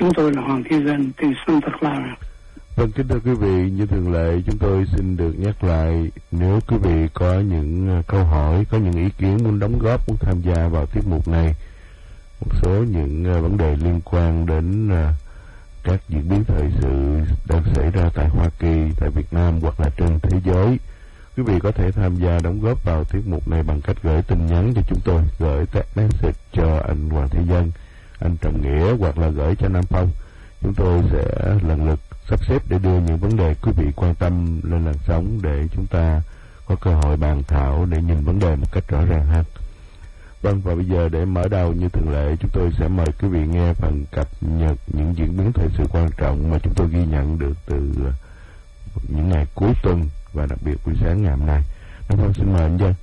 Chúng tôi là Hoàng Thế Dân từ Santa Clara. Vâng, kính thưa quý vị, như thường lệ chúng tôi xin được nhắc lại, nếu quý vị có những câu hỏi, có những ý kiến muốn đóng góp, muốn tham gia vào tiết mục này, một số những vấn đề liên quan đến các diễn biến thời sự đang xảy ra tại Hoa Kỳ, tại Việt Nam hoặc là trên thế giới, quý vị có thể tham gia đóng góp vào tiết mục này bằng cách gửi tin nhắn cho chúng tôi, gửi text message cho anh Hoàng Thế Dân, anh Trọng Nghĩa hoặc là gửi cho Nam Phong. Chúng tôi sẽ lần lượt sắp xếp để đưa những vấn đề quý vị quan tâm lên làn sóng để chúng ta có cơ hội bàn thảo để nhìn vấn đề một cách rõ ràng hơn. Vâng, và bây giờ để mở đầu như thường lệ, chúng tôi sẽ mời quý vị nghe phần cập nhật những diễn biến thời sự quan trọng mà chúng tôi ghi nhận được từ những ngày cuối tuần và đặc biệt buổi sáng ngày hôm nay. Nam Phong xin mời anh Dân.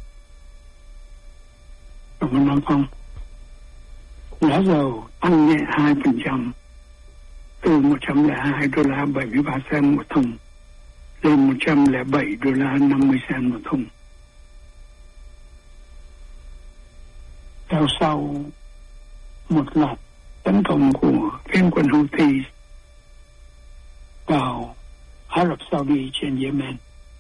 Cảm ơn Nam Phong. Giá dầu tăng nhẹ 2%, từ $102.73 một thùng lên $107.50 một thùng. Theo sau một loạt tấn công của phiến quân Houthi vào Ả Rập Saudi trên Yemen,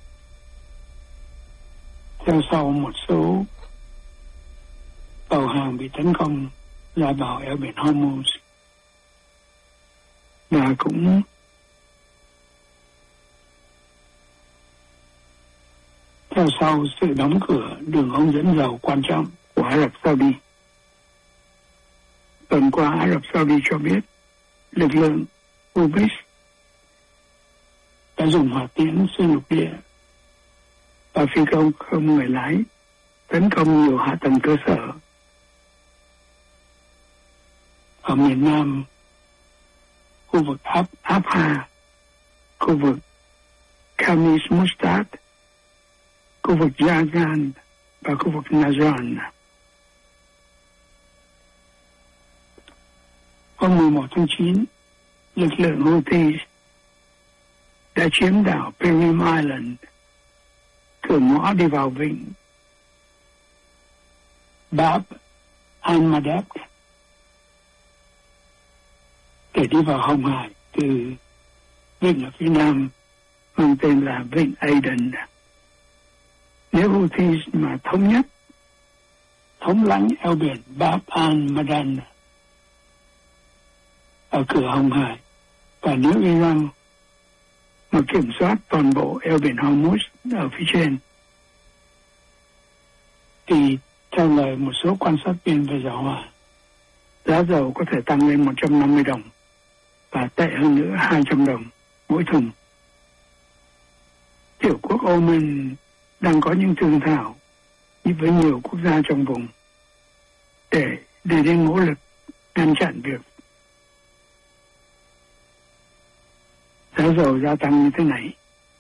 theo sau một số tàu hàng bị tấn công ra vào eo biển Hormuz, và cũng theo sau sự đóng cửa đường ống dẫn dầu quan trọng của Ả Rập Saudi. Tuần qua, Ả Rập Saudi cho biết lực lượng Houthi đã dùng hỏa tiễn xuyên lục địa và phi công không người lái tấn công nhiều hạ tầng cơ sở ở miền Nam, khu vực Afha, khu vực Khamis Mustat, khu vực Jazan và khu vực Najran. Hôm 11 tháng 9, lực lượng Houthi đã chiếm đảo Perim Island, cửa ngõ đi vào vịnh Bab al-Mandeb để đi vào Hồng Hải từ vịnh ở phía nam mang tên là vịnh Aden. Nếu Houthi mà thống lãnh eo biển Bab al-Mandeb ở cửa Hồng Hải, và nếu Iran mà kiểm soát toàn bộ eo biển Hormuz ở phía trên, thì theo lời một số quan sát viên về dầu hỏa, giá dầu có thể tăng lên $150 và tệ hơn nữa $200 mỗi thùng. Tiểu quốc Oman đang có những thương thảo với nhiều quốc gia trong vùng để đến nỗ lực ngăn chặn việc giá dầu gia tăng như thế này.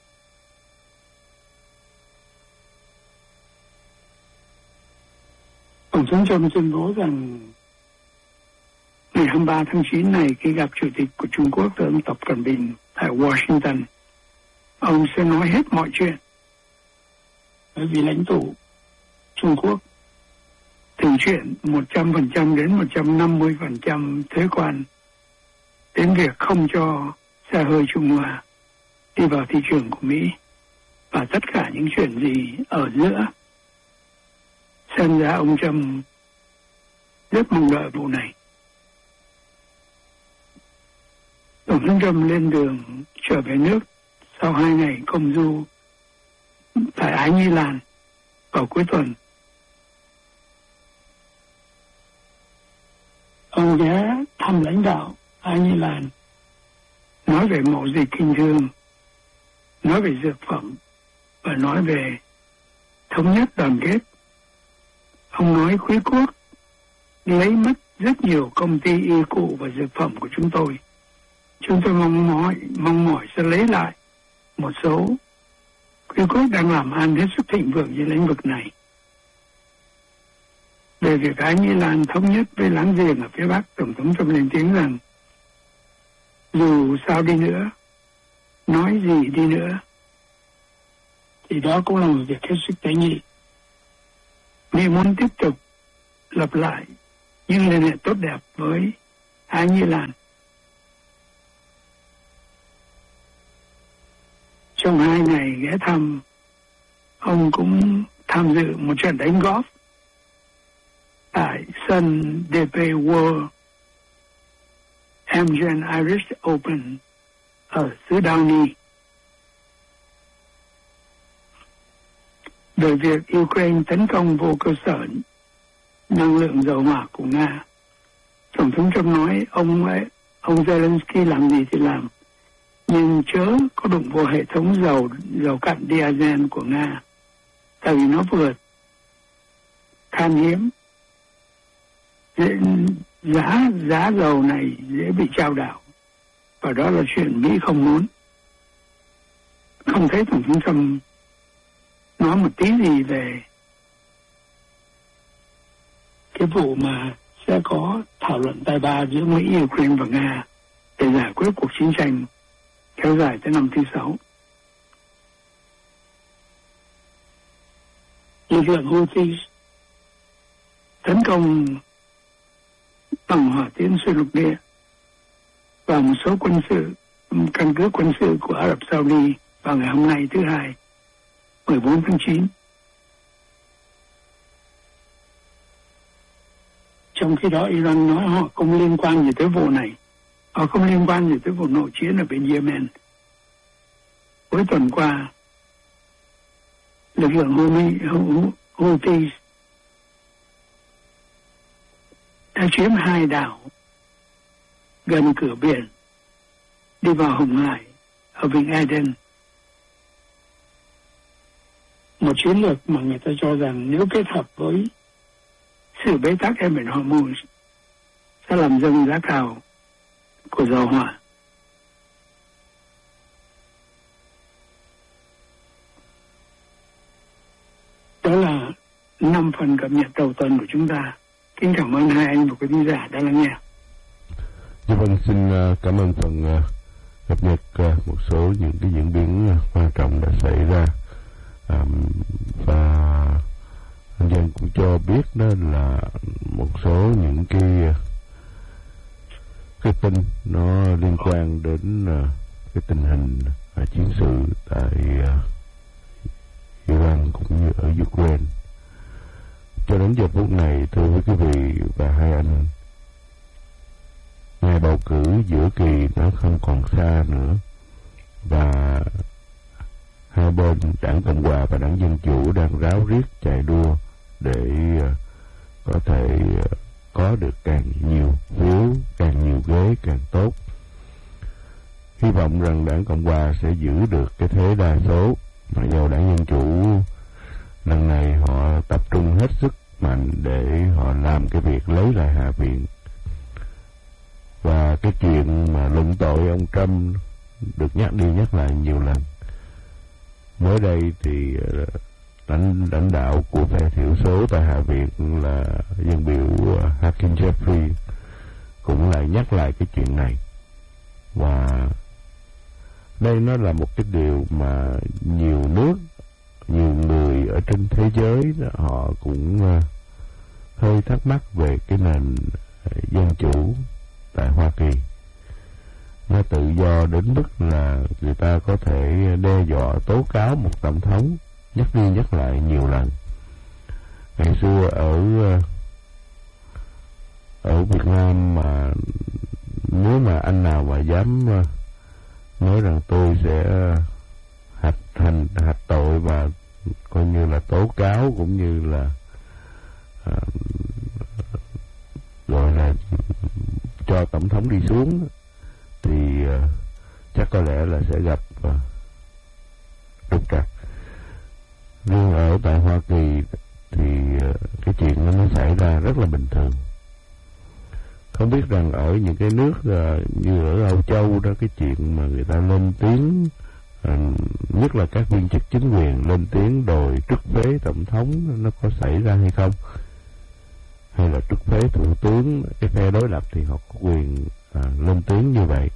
Tổng thống Trump tuyên bố rằng ngày 23 tháng 9 này, khi gặp Chủ tịch của Trung Quốc là ông Tập Cận Bình tại Washington, ông sẽ nói hết mọi chuyện, bởi vì lãnh tụ Trung Quốc từ chuyện 100% đến 150% thuế quan đến việc không cho xe hơi Trung Hoa đi vào thị trường của Mỹ, và tất cả những chuyện gì ở giữa. Xem ra ông Trump rất mong đợi vụ này. Tổng thống Trump lên đường trở về nước sau 2 ngày công du tại Ái Nhi Lan vào cuối tuần. Ông ghé thăm lãnh đạo Ái Nhi Lan, nói về mậu dịch kinh thương, nói về dược phẩm và nói về thống nhất đoàn kết. Ông nói quý quốc lấy mất rất nhiều công ty y cụ và dược phẩm của chúng tôi. Chúng tôi mong mỏi sẽ lấy lại một số. Quý quốc đang làm ăn hết sức thịnh vượng trên lĩnh vực này. Về việc Ái Nhi Lan thống nhất với láng giềng ở phía Bắc, Tổng thống Trump lên tiếng rằng dù sao đi nữa, nói gì đi nữa, thì đó cũng là một việc hết sức tế nhị. Mỹ muốn tiếp tục lập lại những liên hệ tốt đẹp với Ái Nhi Lan, trong 2 ngày ghé thăm, ông cũng tham dự một trận đánh golf tại sân DP World Amgen Irish Open ở xứ Downey. Về việc Ukraine tấn công vô cơ sở năng lượng dầu hỏa của Nga, Tổng thống Trump nói ông Zelensky làm gì thì làm, nhưng chớ có đụng vào hệ thống dầu cặn diesel của Nga, tại vì nó vừa khan hiếm, giá dầu này dễ bị chao đảo, và đó là chuyện Mỹ không muốn. Không thấy Tổng thống Trump nói một tí gì về cái vụ mà sẽ có thảo luận tài ba giữa Mỹ, Ukraine và Nga để giải quyết cuộc chiến tranh kéo dài tới năm thứ 6. Lực lượng Houthi tấn công bằng hỏa tiễn xuyên lục địa vào một số căn cứ quân sự của Ả Rập Saudi vào ngày hôm nay thứ Hai, 14 tháng 9. Trong khi đó Iran nói họ không liên quan gì tới vụ này. Họ không liên quan gì tới vụ nội chiến ở bên Yemen. Cuối tuần qua, lực lượng Houthi đã chiếm 2 đảo gần cửa biển đi vào Hồng Hải ở vịnh Aden. Một chiến lược mà người ta cho rằng nếu kết hợp với sự bế tắc eo biển Hormuz sẽ làm dâng giá cao của dầu hỏa. Đó là 5 phần cập nhật đầu tuần của chúng ta. Kính cảm ơn hai anh và quý khán giả đã lắng nghe. Dạ vâng, xin cảm ơn phần cập nhật một số những cái diễn biến quan trọng đã xảy ra, và anh Dân cũng cho biết đó là một số những cái tin nó liên quan đến cái tình hình chiến sự tại Iran cũng như ở Ukraine. Cho đến giờ phút này, thưa quý vị và hai anh, ngày bầu cử giữa kỳ nó không còn xa nữa, và hai bên đảng Cộng hòa và đảng Dân chủ đang ráo riết chạy đua để có thể có được càng nhiều phiếu, càng nhiều ghế càng tốt. Hy vọng rằng đảng Cộng hòa sẽ giữ được cái thế đa số, mà do đảng Dân chủ lần này họ tập trung hết sức mạnh để họ làm cái việc lấy lại Hạ viện. Và cái chuyện mà luận tội ông Trump được nhắc đi nhắc lại nhiều lần. Mới đây thì lãnh đạo của phe thiểu số tại Hạ viện là dân biểu Hakeem Jeffries cũng lại nhắc lại cái chuyện này. Và đây nó là một cái điều mà nhiều nước, nhiều người ở trên thế giới họ cũng hơi thắc mắc về cái nền dân chủ tại Hoa Kỳ. Nó tự do đến mức là người ta có thể đe dọa tố cáo một tổng thống, nhắc đi nhắc lại nhiều lần. Ngày xưa ở Việt Nam mà nếu mà anh nào mà dám nói rằng tôi sẽ hạch tội và coi như là tố cáo cũng như là gọi là cho tổng thống đi xuống, thì chắc có lẽ là sẽ gặp trục trặc. Riêng ở tại Hoa Kỳ thì cái chuyện nó xảy ra rất là bình thường. Không biết rằng ở những cái nước như ở Âu Châu đó, cái chuyện mà người ta lên tiếng, nhất là các viên chức chính quyền lên tiếng đòi truất phế tổng thống, nó có xảy ra hay không? Hay là truất phế thủ tướng, cái phe đối lập thì họ có quyền lên tiếng như vậy.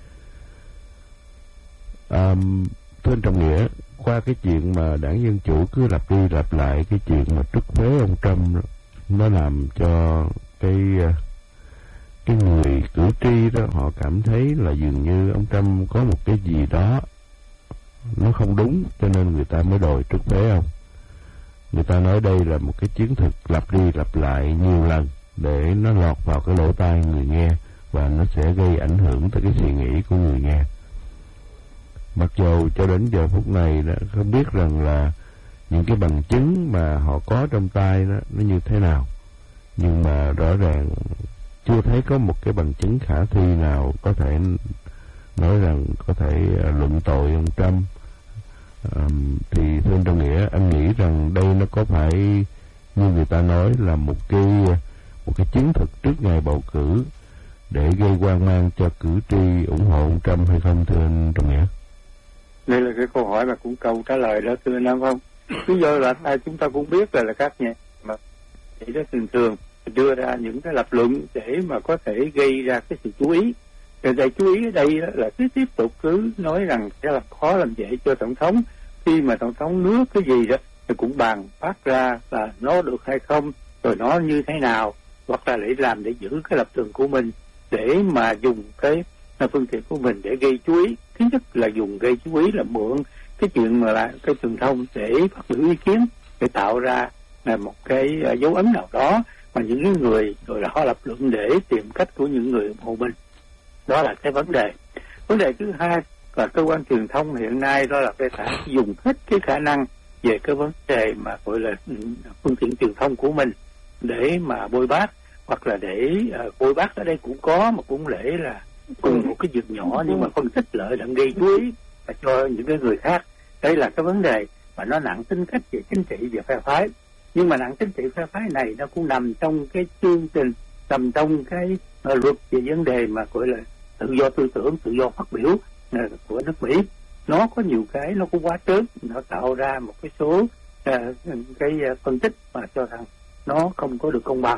Thưa anh Trọng Nghĩa, qua cái chuyện mà đảng Dân Chủ cứ lặp đi lặp lại cái chuyện mà truất phế ông Trump, nó làm cho cái người cử tri đó họ cảm thấy là dường như ông Trump có một cái gì đó nó không đúng, cho nên người ta mới đòi trút phế ông. Người ta nói đây là một cái chiến thuật lặp đi lặp lại nhiều lần để nó lọt vào cái lỗ tai người nghe, và nó sẽ gây ảnh hưởng tới cái suy nghĩ của người nghe. Mặc dù cho đến giờ phút này không biết rằng là những cái bằng chứng mà họ có trong tay nó như thế nào, nhưng mà rõ ràng chưa thấy có một cái bằng chứng khả thi nào có thể nói rằng có thể luận tội ông Trump. Thì thưa anh Trọng Nghĩa, anh nghĩ rằng đây nó có phải như người ta nói là một cái chiến thuật trước ngày bầu cử để gây hoang mang cho cử tri ủng hộ ông Trump hay không, thưa anh Trọng Nghĩa? Đây là cái câu hỏi mà cũng câu trả lời đó, thưa anh Nam Phong. Lý do là chúng ta cũng biết là các nhà mà chỉ đó thường đưa ra những cái lập luận để mà có thể gây ra cái sự chú ý. Rồi đây chú ý ở đây là cứ tiếp tục cứ nói rằng sẽ làm khó làm dễ cho tổng thống, khi mà tổng thống nước cái gì đó thì cũng bàn phát ra là nó được hay không, rồi nó như thế nào, hoặc là để làm để giữ cái lập trường của mình, để mà dùng cái phương tiện của mình để gây chú ý. Thứ nhất là dùng gây chú ý là mượn cái chuyện mà là cái truyền thông để phát biểu ý kiến, để tạo ra là một cái dấu ấn nào đó mà những người rồi là họ lập luận để tìm cách của những người ủng hộ mình. Đó là cái vấn đề. Vấn đề thứ hai là cơ quan truyền thông hiện nay đó là phải dùng hết cái khả năng về cái vấn đề mà gọi là phương tiện truyền thông của mình để mà bôi bác, hoặc là để bôi bác ở đây cũng có, mà cũng để là cùng một cái việc nhỏ nhưng mà phân tích lợi đặng gây chú ý cho những cái người khác. Đây là cái vấn đề mà nó nặng tính cách về chính trị và phe phái. Nhưng mà nặng chính trị phe phái này nó cũng nằm trong cái chương trình, nằm trong cái luật về vấn đề mà gọi là tự do tư tưởng, tự do phát biểu của nước Mỹ. Nó có nhiều cái nó cũng quá trớn, nó tạo ra một cái số cái phân tích mà cho rằng nó không có được công bằng.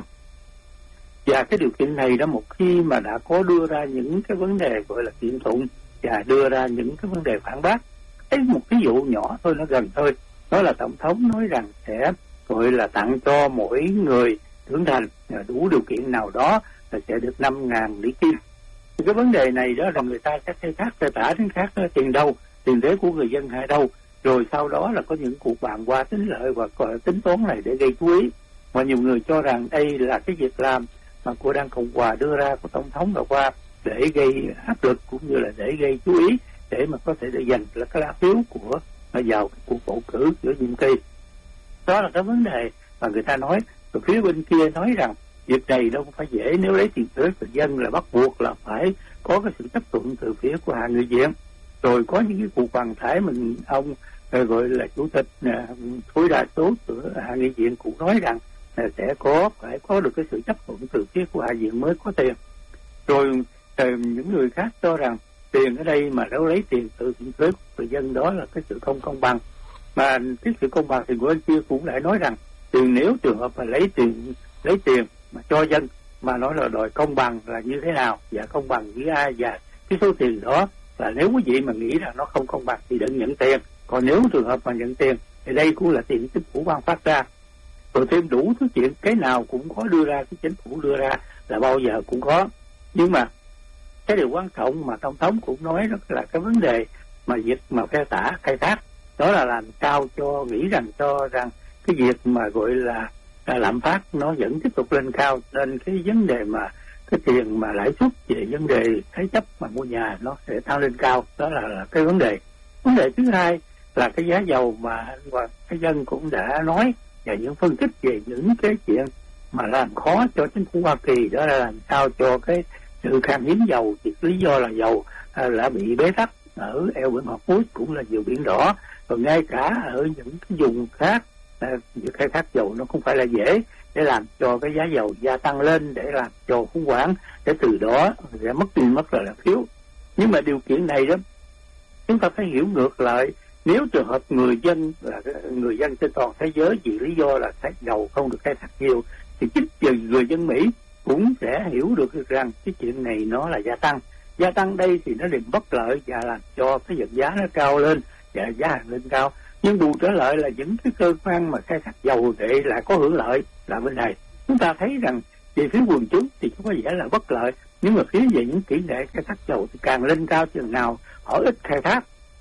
Và cái điều kiện này đó, một khi mà đã có đưa ra những cái vấn đề gọi là kiện tụng và đưa ra những cái vấn đề phản bác, một ví dụ nhỏ thôi, nó gần thôi, đó là tổng thống nói rằng sẽ gọi là tặng cho mỗi người trưởng thành đủ điều kiện nào đó là sẽ được 5.000 Mỹ Kim. Thì cái vấn đề này đó là người ta sẽ khai thác khai tả đến khác tiền đâu, tiền thế của người dân hay đâu, rồi sau đó là có những cuộc bàn qua tính lợi và tính toán này để gây chú ý. Mà nhiều người cho rằng đây là cái việc làm mà của Đảng Cộng Hòa đưa ra, của tổng thống vừa qua, để gây áp lực cũng như là để gây chú ý, để mà có thể để giành là cái lá phiếu của vào cuộc bầu cử giữa nhiệm kỳ. Đó là cái vấn đề mà người ta nói. Rồi phía bên kia nói rằng việc này đâu phải dễ, nếu lấy tiền thuế của dân là bắt buộc là phải có cái sự chấp thuận từ phía của hạ nghị viện. Rồi có những cái cuộc bàn thải mình ông gọi là chủ tịch khối đa số của hạ nghị viện cũng nói rằng sẽ phải có được cái sự chấp thuận từ phía của hạ viện mới có tiền. Rồi những người khác cho rằng tiền ở đây mà đâu lấy tiền từ tiền thuế của người dân, đó là cái sự không công bằng. Mà cái sự công bằng thì người bên kia cũng lại nói rằng tiền, nếu trường hợp mà lấy tiền mà cho dân mà nói là đòi công bằng là như thế nào và công bằng với ai, và cái số tiền đó là nếu quý vị mà nghĩ rằng nó không công bằng thì đừng nhận tiền. Còn nếu trường hợp mà nhận tiền thì đây cũng là tiền chính phủ ban phát ra. Rồi thêm đủ thứ chuyện, cái nào cũng có đưa ra, cái chính phủ đưa ra là bao giờ cũng có. Nhưng mà cái điều quan trọng mà tổng thống cũng nói đó là cái vấn đề mà việc mà phe tả khai thác, đó là làm sao cho nghĩ rằng cái việc mà gọi là lạm phát nó vẫn tiếp tục lên cao, nên cái vấn đề mà cái tiền mà lãi suất về vấn đề thế chấp mà mua nhà nó sẽ tăng lên cao. Đó là cái vấn đề. Vấn đề thứ hai là cái giá dầu mà cái dân cũng đã nói, và những phân tích về những cái chuyện mà làm khó cho chính phủ Hoa Kỳ, đó là làm sao cho cái sự khan hiếm dầu. Thì lý do là dầu đã bị bế tắc ở eo biển Hormuz, cũng là nhiều biển đỏ, rồi ngay cả ở những cái vùng khác việc khai thác dầu nó không phải là dễ, để làm cho cái giá dầu gia tăng lên, để làm cho khủng hoảng, để từ đó sẽ mất là phiếu. Nhưng mà điều kiện này đó, chúng ta phải hiểu ngược lại. Nếu trường hợp người dân trên toàn thế giới vì lý do là dầu không được khai thác nhiều, thì người dân Mỹ cũng sẽ hiểu được rằng cái chuyện này nó là gia tăng đây thì nó liền bất lợi và làm cho cái vật giá nó cao lên và giá hàng lên cao. Nhưng bù trở lại là những cái cơ quan mà khai thác dầu để lại có hưởng lợi là bên này. Chúng ta thấy rằng về phía quần chúng thì có vẻ là bất lợi, nhưng mà phía về những tỷ lệ khai thác dầu thì càng lên cao chừng nào họ ít khai thác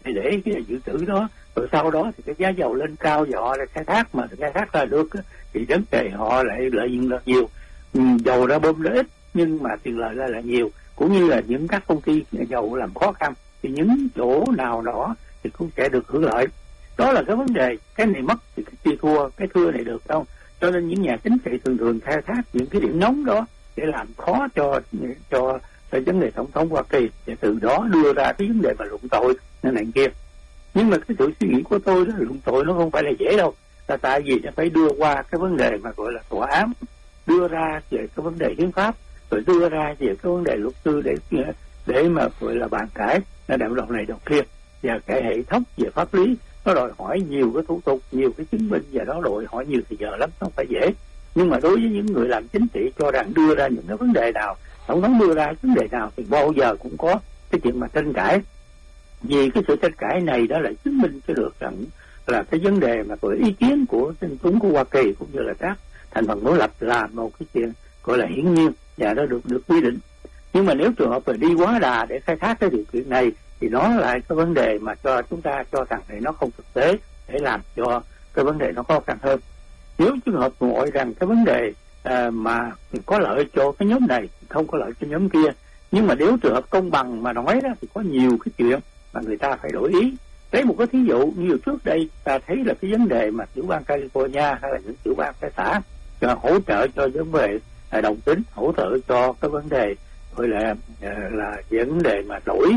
để cái dự trữ đó, rồi sau đó thì cái giá dầu lên cao và họ lại khai thác, mà khai thác ra được thì vấn đề họ lại lợi nhuận là nhiều. Dầu ra bơm ra ít nhưng mà tiền lợi ra là nhiều, cũng như là những các công ty dầu làm khó khăn thì những chỗ nào đó thì cũng sẽ được hưởng lợi. Đó là cái vấn đề, cái này mất thì cái kia thua, cái thưa này được đâu. Cho nên những nhà chính trị thường khai thác những cái điểm nóng đó để làm khó cho vấn đề tổng thống Hoa Kỳ, để từ đó đưa ra cái vấn đề mà luận tội này kia. Nhưng mà cái sự suy nghĩ của tôi đó, luận tội nó không phải là dễ đâu, là tại vì nó phải đưa qua cái vấn đề mà gọi là tòa án, đưa ra về cái vấn đề hiến pháp, rồi đưa ra về cái vấn đề luật sư để mà gọi là bàn cãi là đạo đầu này đầu kia. Và cái hệ thống về pháp lý nó đòi hỏi nhiều cái thủ tục, nhiều cái chứng minh, và nó đòi hỏi nhiều thời giờ lắm, nó không phải dễ. Nhưng mà đối với những người làm chính trị cho rằng đưa ra những cái vấn đề nào, tổng thống đưa ra vấn đề nào thì bao giờ cũng có cái chuyện mà tranh cãi. Vì cái sự tranh cãi này đó lại chứng minh cho được rằng là cái vấn đề mà gọi ý kiến của dân chúng của Hoa Kỳ cũng như là các thành phần đối lập là một cái chuyện gọi là hiển nhiên và nó được quy định. Nhưng mà nếu trường hợp là đi quá đà để khai thác cái điều kiện này thì nó lại cái vấn đề mà cho chúng ta cho rằng này nó không thực tế, để làm cho cái vấn đề nó khó khăn hơn. Nếu trường hợp gọi rằng cái vấn đề mà có lợi cho cái nhóm này, không có lợi cho nhóm kia, nhưng mà nếu trường hợp công bằng mà nói đó thì có nhiều cái chuyện mà người ta phải đổi ý. Lấy một cái thí dụ như trước đây ta thấy là cái vấn đề mà tiểu bang California hay là những tiểu bang cái xã hỗ trợ cho vấn đề đồng tính, hỗ trợ cho cái vấn đề gọi là vấn đề mà đổi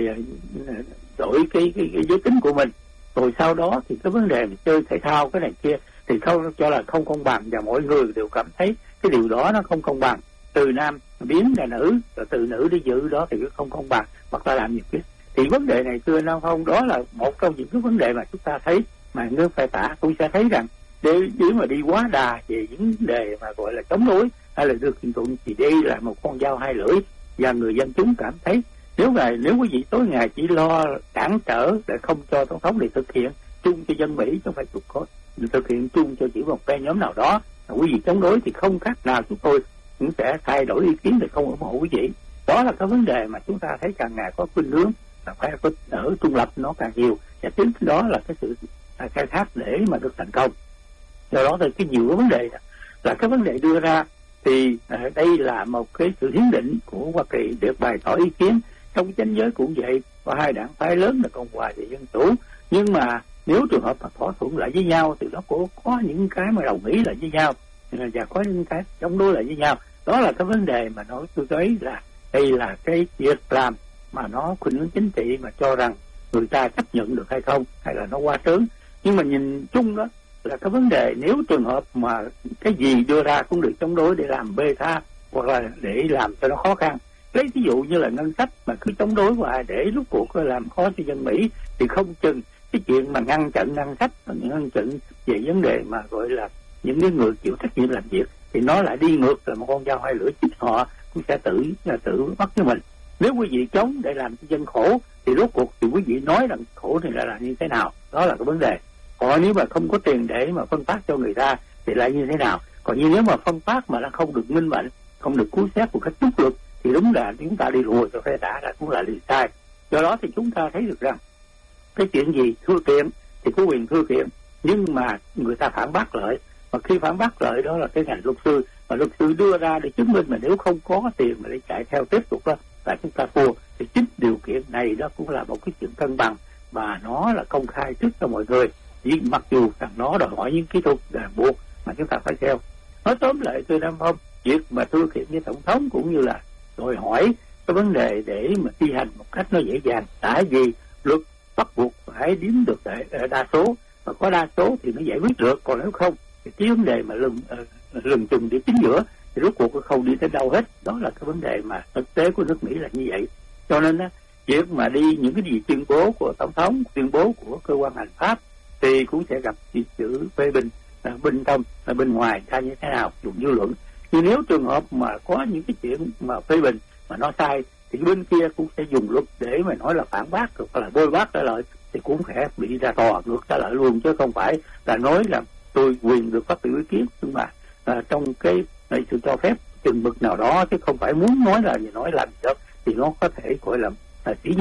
cái giới tính của mình. Rồi sau đó thì cái vấn đề mà chơi thể thao cái này kia thì không cho là không công bằng, và mọi người đều cảm thấy cái điều đó nó không công bằng. Từ nam biến ra nữ, rồi từ nữ đi giữ đó thì không công bằng, bắt ta làm nhiều cái. Thì vấn đề này thưa Nam Phong, đó là một trong những cái vấn đề mà chúng ta thấy mà nước Phái Tả cũng sẽ thấy rằng nếu mà đi quá đà về những vấn đề mà gọi là chống đối hay là được kiện tụng thì đây là một con dao hai lưỡi, và người dân chúng cảm thấy nếu quý vị tối ngày chỉ lo cản trở để không cho tổng thống để thực hiện chung cho dân Mỹ, chứ không phải thực hiện chung cho chỉ một phe nhóm nào đó, quý vị chống đối thì không khác nào chúng tôi cũng sẽ thay đổi ý kiến để không ủng hộ quý vị. Đó là cái vấn đề mà chúng ta thấy càng ngày có khuynh hướng là phải có ở trung lập nó càng nhiều, và chính đó là cái sự khai thác để mà được thành công. Do đó thì cái nhiều cái vấn đề là cái vấn đề đưa ra thì đây là một cái sự hiến định của Hoa Kỳ để bày tỏ ý kiến. Trong chính giới cũng vậy, có hai đảng phái lớn là Cộng hòa và Dân chủ, nhưng mà nếu trường hợp mà thỏa thuận lại với nhau thì nó có những cái mà đồng ý lại với nhau và có những cái chống đối lại với nhau. Đó là cái vấn đề mà nói tôi thấy là đây là cái việc làm mà nó khuynh hướng chính trị mà cho rằng người ta chấp nhận được hay không, hay là nó quá trớn. Nhưng mà nhìn chung đó là cái vấn đề nếu trường hợp mà cái gì đưa ra cũng được chống đối để làm bê tha hoặc là để làm cho nó khó khăn. Lấy ví dụ như là ngân sách mà cứ chống đối hoài để lúc cuộc làm khó cho dân Mỹ thì không chừng cái chuyện mà ngăn chặn ngân sách, ngăn chặn về vấn đề mà gọi là những cái người chịu trách nhiệm làm việc thì nó lại đi ngược là một con dao hai lưỡi, chính họ cũng sẽ tự bắt cho mình. Nếu quý vị chống để làm cho dân khổ thì rốt cuộc thì quý vị nói rằng khổ thì là như thế nào, đó là cái vấn đề. Còn nếu mà không có tiền để mà phân phát cho người ta thì lại như thế nào. Còn như nếu mà phân phát mà nó không được minh mẫn, không được cứu xét một cách đúng luật thì đúng là chúng ta đi lùi cho phe tả là cũng là điều sai. Do đó thì chúng ta thấy được rằng cái chuyện gì thưa kiện thì có quyền thưa kiện, nhưng mà người ta phản bác lại, và khi phản bác lại đó là cái ngành luật sư, và luật sư đưa ra để chứng minh mà nếu không có tiền mà để chạy theo tiếp tục đó là chúng ta thua. Thì chính điều kiện này đó cũng là một cái chuyện cân bằng và nó là công khai trước cho mọi người, nhưng mặc dù rằng nó đòi hỏi những kỹ thuật ràng buộc mà chúng ta phải theo. Nói tóm lại tôi Nam Phong, việc mà thưa kiện với tổng thống cũng như là đòi hỏi cái vấn đề để mà thi hành một cách nó dễ dàng, tại vì luật bắt buộc phải đếm được đa số, và có đa số thì nó giải quyết được, còn nếu không thì cái vấn đề mà lừng chừng để chính giữa thì rốt cuộc không đi tới đâu hết. Đó là cái vấn đề mà thực tế của nước Mỹ là như vậy. Cho nên á, việc mà đi những cái gì tuyên bố của tổng thống, tuyên bố của cơ quan hành pháp thì cũng sẽ gặp chữ phê bình bên trong bên ngoài ra như thế nào, dùng dư luận. Nhưng nếu trường hợp mà có những cái chuyện mà phê bình mà nó sai thì bên kia cũng sẽ dùng luật để mà nói là phản bác hoặc là bôi bác trả lời, thì cũng sẽ bị ra tòa ngược trả lời luôn, chứ không phải là nói là tôi quyền được phát biểu ý kiến, nhưng mà trong cái sự cho phép chừng mực nào đó, chứ không phải muốn nói là gì nói làm gì đó thì nó có thể gọi là sỉ nhục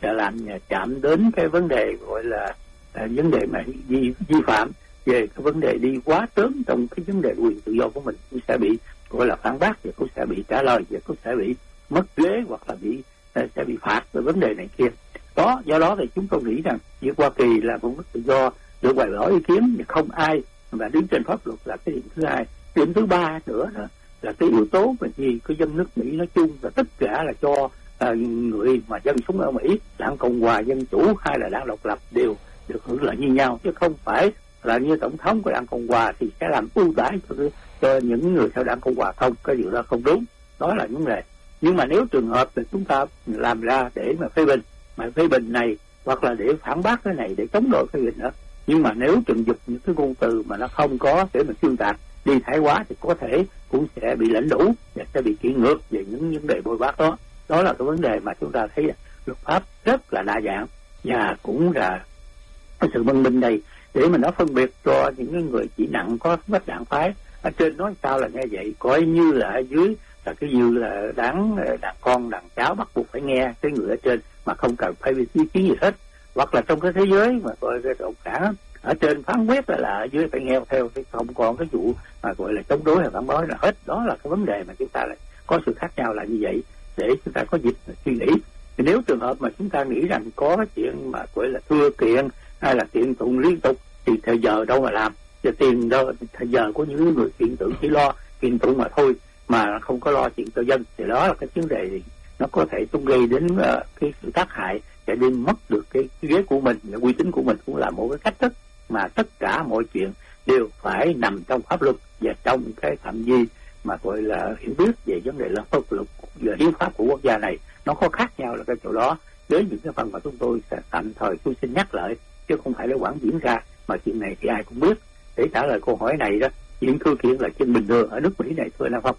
sẽ làm chạm đến cái vấn đề gọi là vấn đề mà vi phạm về cái vấn đề đi quá sớm trong cái vấn đề quyền tự do của mình, cũng sẽ bị gọi là phản bác, và cũng sẽ bị trả lời, và cũng sẽ bị mất ghế, hoặc là sẽ bị phạt về vấn đề này kia. Đó, do đó thì chúng tôi nghĩ rằng việc Hoa Kỳ là một nước tự do được bày tỏ ý kiến, không ai mà đứng trên pháp luật là cái điểm thứ hai. Điểm thứ ba nữa là cái yếu tố mà gì cái dân nước Mỹ nói chung là tất cả là cho người mà dân sống ở Mỹ, đảng Cộng hòa Dân chủ hay là đảng độc lập đều được hưởng lợi như nhau, chứ không phải là như tổng thống của đảng Cộng hòa thì sẽ làm ưu đãi cho những người theo đảng Cộng hòa không. Cái điều đó không đúng, đó là vấn đề. Nhưng mà nếu trường hợp thì chúng ta làm ra để mà phê bình này, hoặc là để phản bác cái này, để chống đối phê bình nữa, nhưng mà nếu trừng dục những cái ngôn từ mà nó không có để mà xuyên tạc, đi thái quá, thì có thể cũng sẽ bị lãnh đủ và sẽ bị kiện ngược về những vấn đề bôi bác đó. Đó là cái vấn đề mà chúng ta thấy luật pháp rất là đa dạng, và cũng là cái sự văn minh này để mà nó phân biệt cho những người chỉ nặng có vết đảng phái. Ở trên nói sao là nghe vậy, coi như là ở dưới là cái như là đảng con đàn cháu bắt buộc phải nghe cái người ở trên mà không cần phải bị ý kiến gì hết. Hoặc là trong cái thế giới mà gọi là cộng sản, ở trên phán quyết là ở dưới phải nghe theo, thì không còn cái vụ mà gọi là chống đối hay phản đối là hết. Đó là cái vấn đề mà chúng ta lại có sự khác nhau là như vậy, để chúng ta có dịp suy nghĩ. Thì nếu trường hợp mà chúng ta nghĩ rằng có cái chuyện mà gọi là thưa kiện hay là kiện tụng liên tục thì thời giờ đâu mà làm, và tiền đâu, thời giờ của những người kiện tụng chỉ lo kiện tụng mà thôi, mà không có lo chuyện cho dân, thì đó là cái vấn đề nó có thể tung gây đến cái sự tác hại, để đi mất được cái ghế của mình, uy tín của mình. Cũng là một cái cách thức mà tất cả mọi chuyện đều phải nằm trong pháp luật và trong cái phạm vi mà gọi là hiểu biết về vấn đề là pháp luật và hiến pháp của quốc gia này. Nó có khác nhau là cái chỗ đó. Đến những cái phần mà chúng tôi sẽ tạm thời tôi xin nhắc lại, chứ không phải là quảng diễn ra, mà chuyện này thì ai cũng biết. Để trả lời câu hỏi này đó, chuyện thư kiện là chuyện bình thường ở nước Mỹ này, thưa Nam Phong.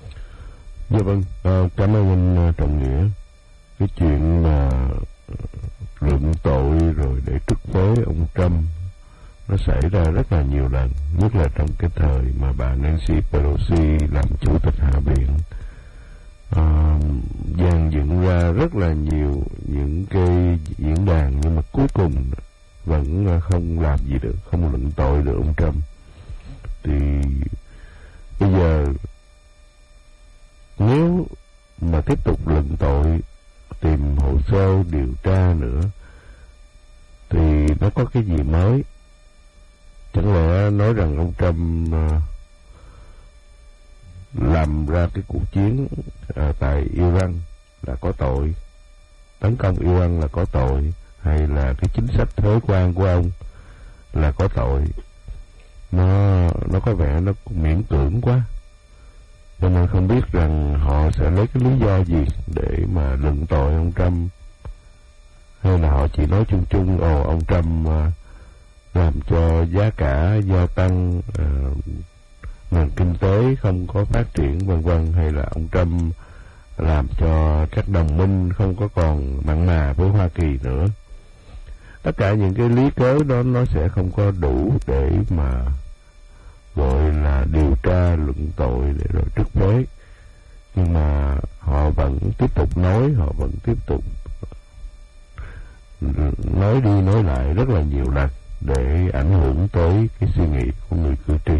Dạ vâng, cảm ơn anh Trọng Nghĩa. Cái chuyện mà luận tội rồi để trút phế ông Trump nó xảy ra rất là nhiều lần, nhất là trong cái thời mà bà Nancy Pelosi làm chủ tịch Hạ viện, dàn dựng ra rất là nhiều những cái diễn đàn, nhưng mà cuối cùng vẫn không làm gì được, không luận tội được ông Trump. Thì bây giờ nếu mà tiếp tục luận tội, tìm hồ sơ điều tra nữa, thì nó có cái gì mới? Chẳng lẽ nói rằng ông Trump làm ra cái cuộc chiến tại Iran là có tội, tấn công Iran là có tội, hay là cái chính sách thuế quan của ông là có tội? Nó có vẻ nó miễn cưỡng quá, cho nên không biết rằng họ sẽ lấy cái lý do gì để mà luận tội ông Trump, hay là họ chỉ nói chung chung ông Trump làm cho giá cả gia tăng, nền kinh tế không có phát triển vân vân, hay là ông Trump làm cho các đồng minh không có còn mặn mà với Hoa Kỳ nữa. Tất cả những cái lý cớ đó nó sẽ không có đủ để mà gọi là điều tra luận tội để rồi trút phế. Nhưng mà họ vẫn tiếp tục nói, họ vẫn tiếp tục nói đi nói lại rất là nhiều lần để ảnh hưởng tới cái suy nghĩ của người cử tri.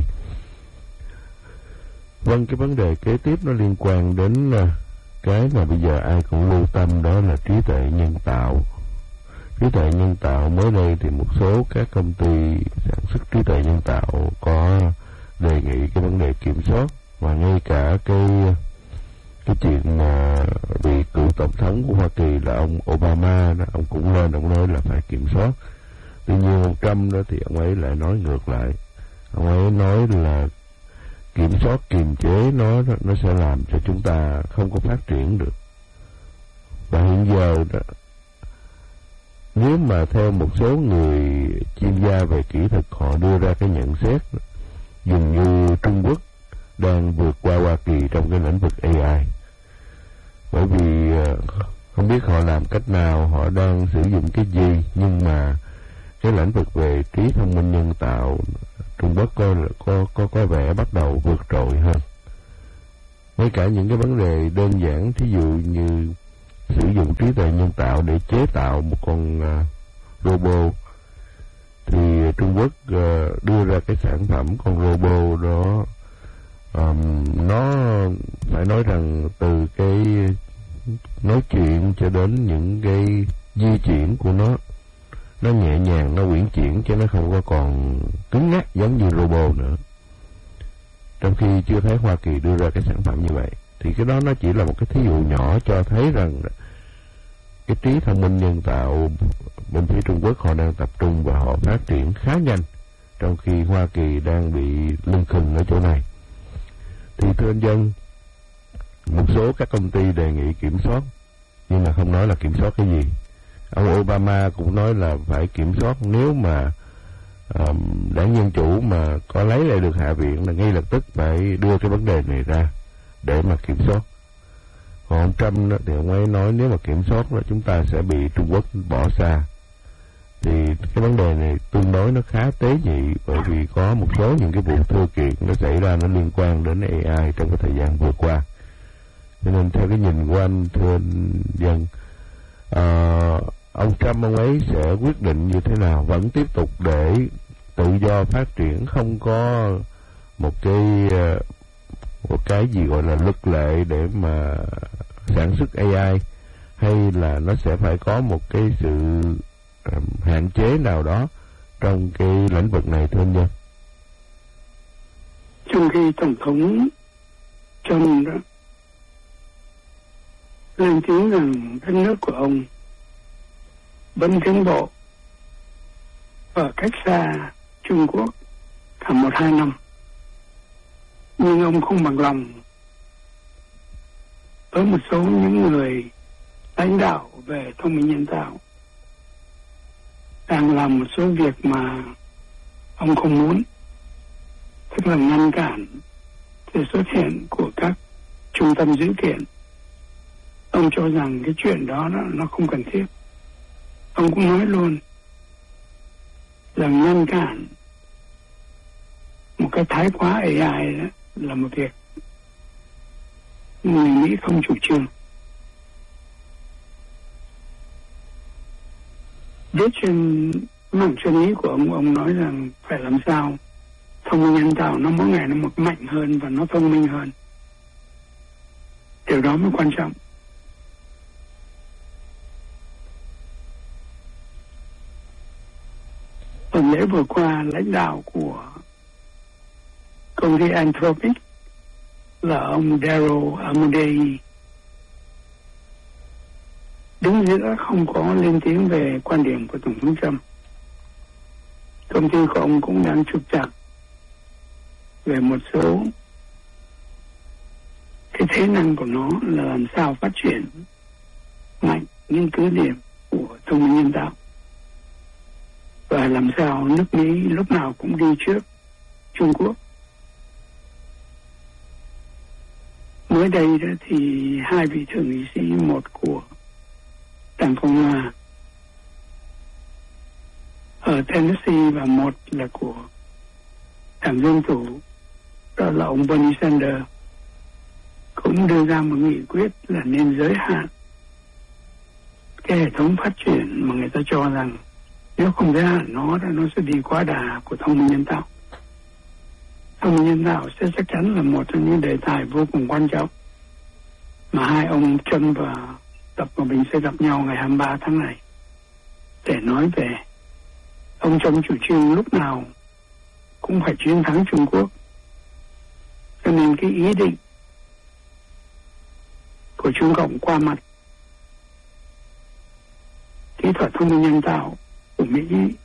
Vâng, cái vấn đề kế tiếp nó liên quan đến cái mà bây giờ ai cũng lưu tâm, đó là trí tuệ nhân tạo. Trí tuệ nhân tạo mới đây thì một số các công ty sản xuất trí tuệ nhân tạo có đề nghị cái vấn đề kiểm soát, mà ngay cả cái chuyện mà vị cựu tổng thống của Hoa Kỳ là ông Obama đó, ông cũng lên ông nói là phải kiểm soát. Tuy nhiên ông Trump đó thì ông ấy lại nói ngược lại, ông ấy nói là kiểm soát kiềm chế nó sẽ làm cho chúng ta không có phát triển được. Và hiện giờ đó, nếu mà theo một số người chuyên gia về kỹ thuật, họ đưa ra cái nhận xét dường như Trung Quốc đang vượt qua Hoa Kỳ trong cái lĩnh vực AI. Bởi vì không biết họ làm cách nào, họ đang sử dụng cái gì, nhưng mà cái lĩnh vực về trí thông minh nhân tạo Trung Quốc có vẻ bắt đầu vượt trội hơn. Ngay cả những cái vấn đề đơn giản, thí dụ như sử dụng trí tuệ nhân tạo để chế tạo một con robot, thì Trung Quốc đưa ra cái sản phẩm con robot đó, nó phải nói rằng từ cái nói chuyện cho đến những cái di chuyển của nó nhẹ nhàng, nó uyển chuyển, chứ nó không có còn cứng ngắc giống như robot nữa. Trong khi chưa thấy Hoa Kỳ đưa ra cái sản phẩm như vậy, thì cái đó nó chỉ là một cái thí dụ nhỏ cho thấy rằng cái trí thông minh nhân tạo bên phía Trung Quốc họ đang tập trung và họ phát triển khá nhanh, trong khi Hoa Kỳ đang bị lưng khừng ở chỗ này. Thì thưa anh Dân, một số các công ty đề nghị kiểm soát, nhưng mà không nói là kiểm soát cái gì. Ông Obama cũng nói là phải kiểm soát, nếu mà đảng Dân Chủ mà có lấy lại được Hạ viện là ngay lập tức phải đưa cái vấn đề này ra để mà kiểm soát. Còn ông Trump đó, thì ông ấy nói nếu mà kiểm soát là chúng ta sẽ bị Trung Quốc bỏ xa. Thì cái vấn đề này tương đối nó khá tế nhị, bởi vì có một số những cái vụ thưa kiện nó xảy ra, nó liên quan đến AI trong cái thời gian vừa qua. Cho nên theo cái nhìn của anh, thưa anh Dân, ông Trump ông ấy sẽ quyết định như thế nào? Vẫn tiếp tục để tự do phát triển, không có một cái gì gọi là luật lệ để mà sản xuất AI, hay là nó sẽ phải có một cái sự hạn chế nào đó trong cái lĩnh vực này, thưa anh Dân? Trong khi Tổng thống Trump đó lên tiếng rằng đất nước của ông vẫn tiến bộ ở cách xa Trung Quốc cả 1-2 năm, nhưng ông không bằng lòng với một số những người lãnh đạo về thông minh nhân tạo đang làm một số việc mà ông không muốn, tức là ngăn cản sự xuất hiện của các trung tâm dữ kiện. Ông cho rằng cái chuyện đó nó không cần thiết. Ông cũng nói luôn là ngăn cản một cái thái quá AI đó là một việc người Mỹ không chủ trương. Viết trên mảng chân lý của ông nói rằng phải làm sao thông minh nhân tạo nó mỗi ngày nó một mạnh hơn và nó thông minh hơn. Điều đó mới quan trọng. Tuần lễ vừa qua, lãnh đạo của công ty Anthropic là ông Darryl Amodei đứng giữa, không có lên tiếng về quan điểm của Tổng thống Trump. Công ty của ông cũng đang trục trặc về một số cái thế năng của nó, là làm sao phát triển mạnh những cứ điểm của thông minh nhân tạo, và làm sao nước Mỹ lúc nào cũng đi trước Trung Quốc. Mới đây đó thì hai vị thượng nghị sĩ, một của Đảng Cộng hòa ở Tennessee và một là của Đảng Dân Chủ, đó là ông Bernie Sanders, cũng đưa ra một nghị quyết là nên giới hạn cái hệ thống phát triển mà người ta cho rằng nếu không giới hạn nó sẽ đi quá đà của thông minh nhân tạo. Thông minh nhân tạo sẽ chắc chắn là một trong những đề tài vô cùng quan trọng mà hai ông Trump và Tập Cận Bình sẽ gặp nhau ngày 23 tháng này để nói về. Ông Trump chủ trương lúc nào cũng phải chiến thắng Trung Quốc, cho nên cái ý định của Trung Cộng qua mặt kỹ thuật thông minh nhân tạo của Mỹ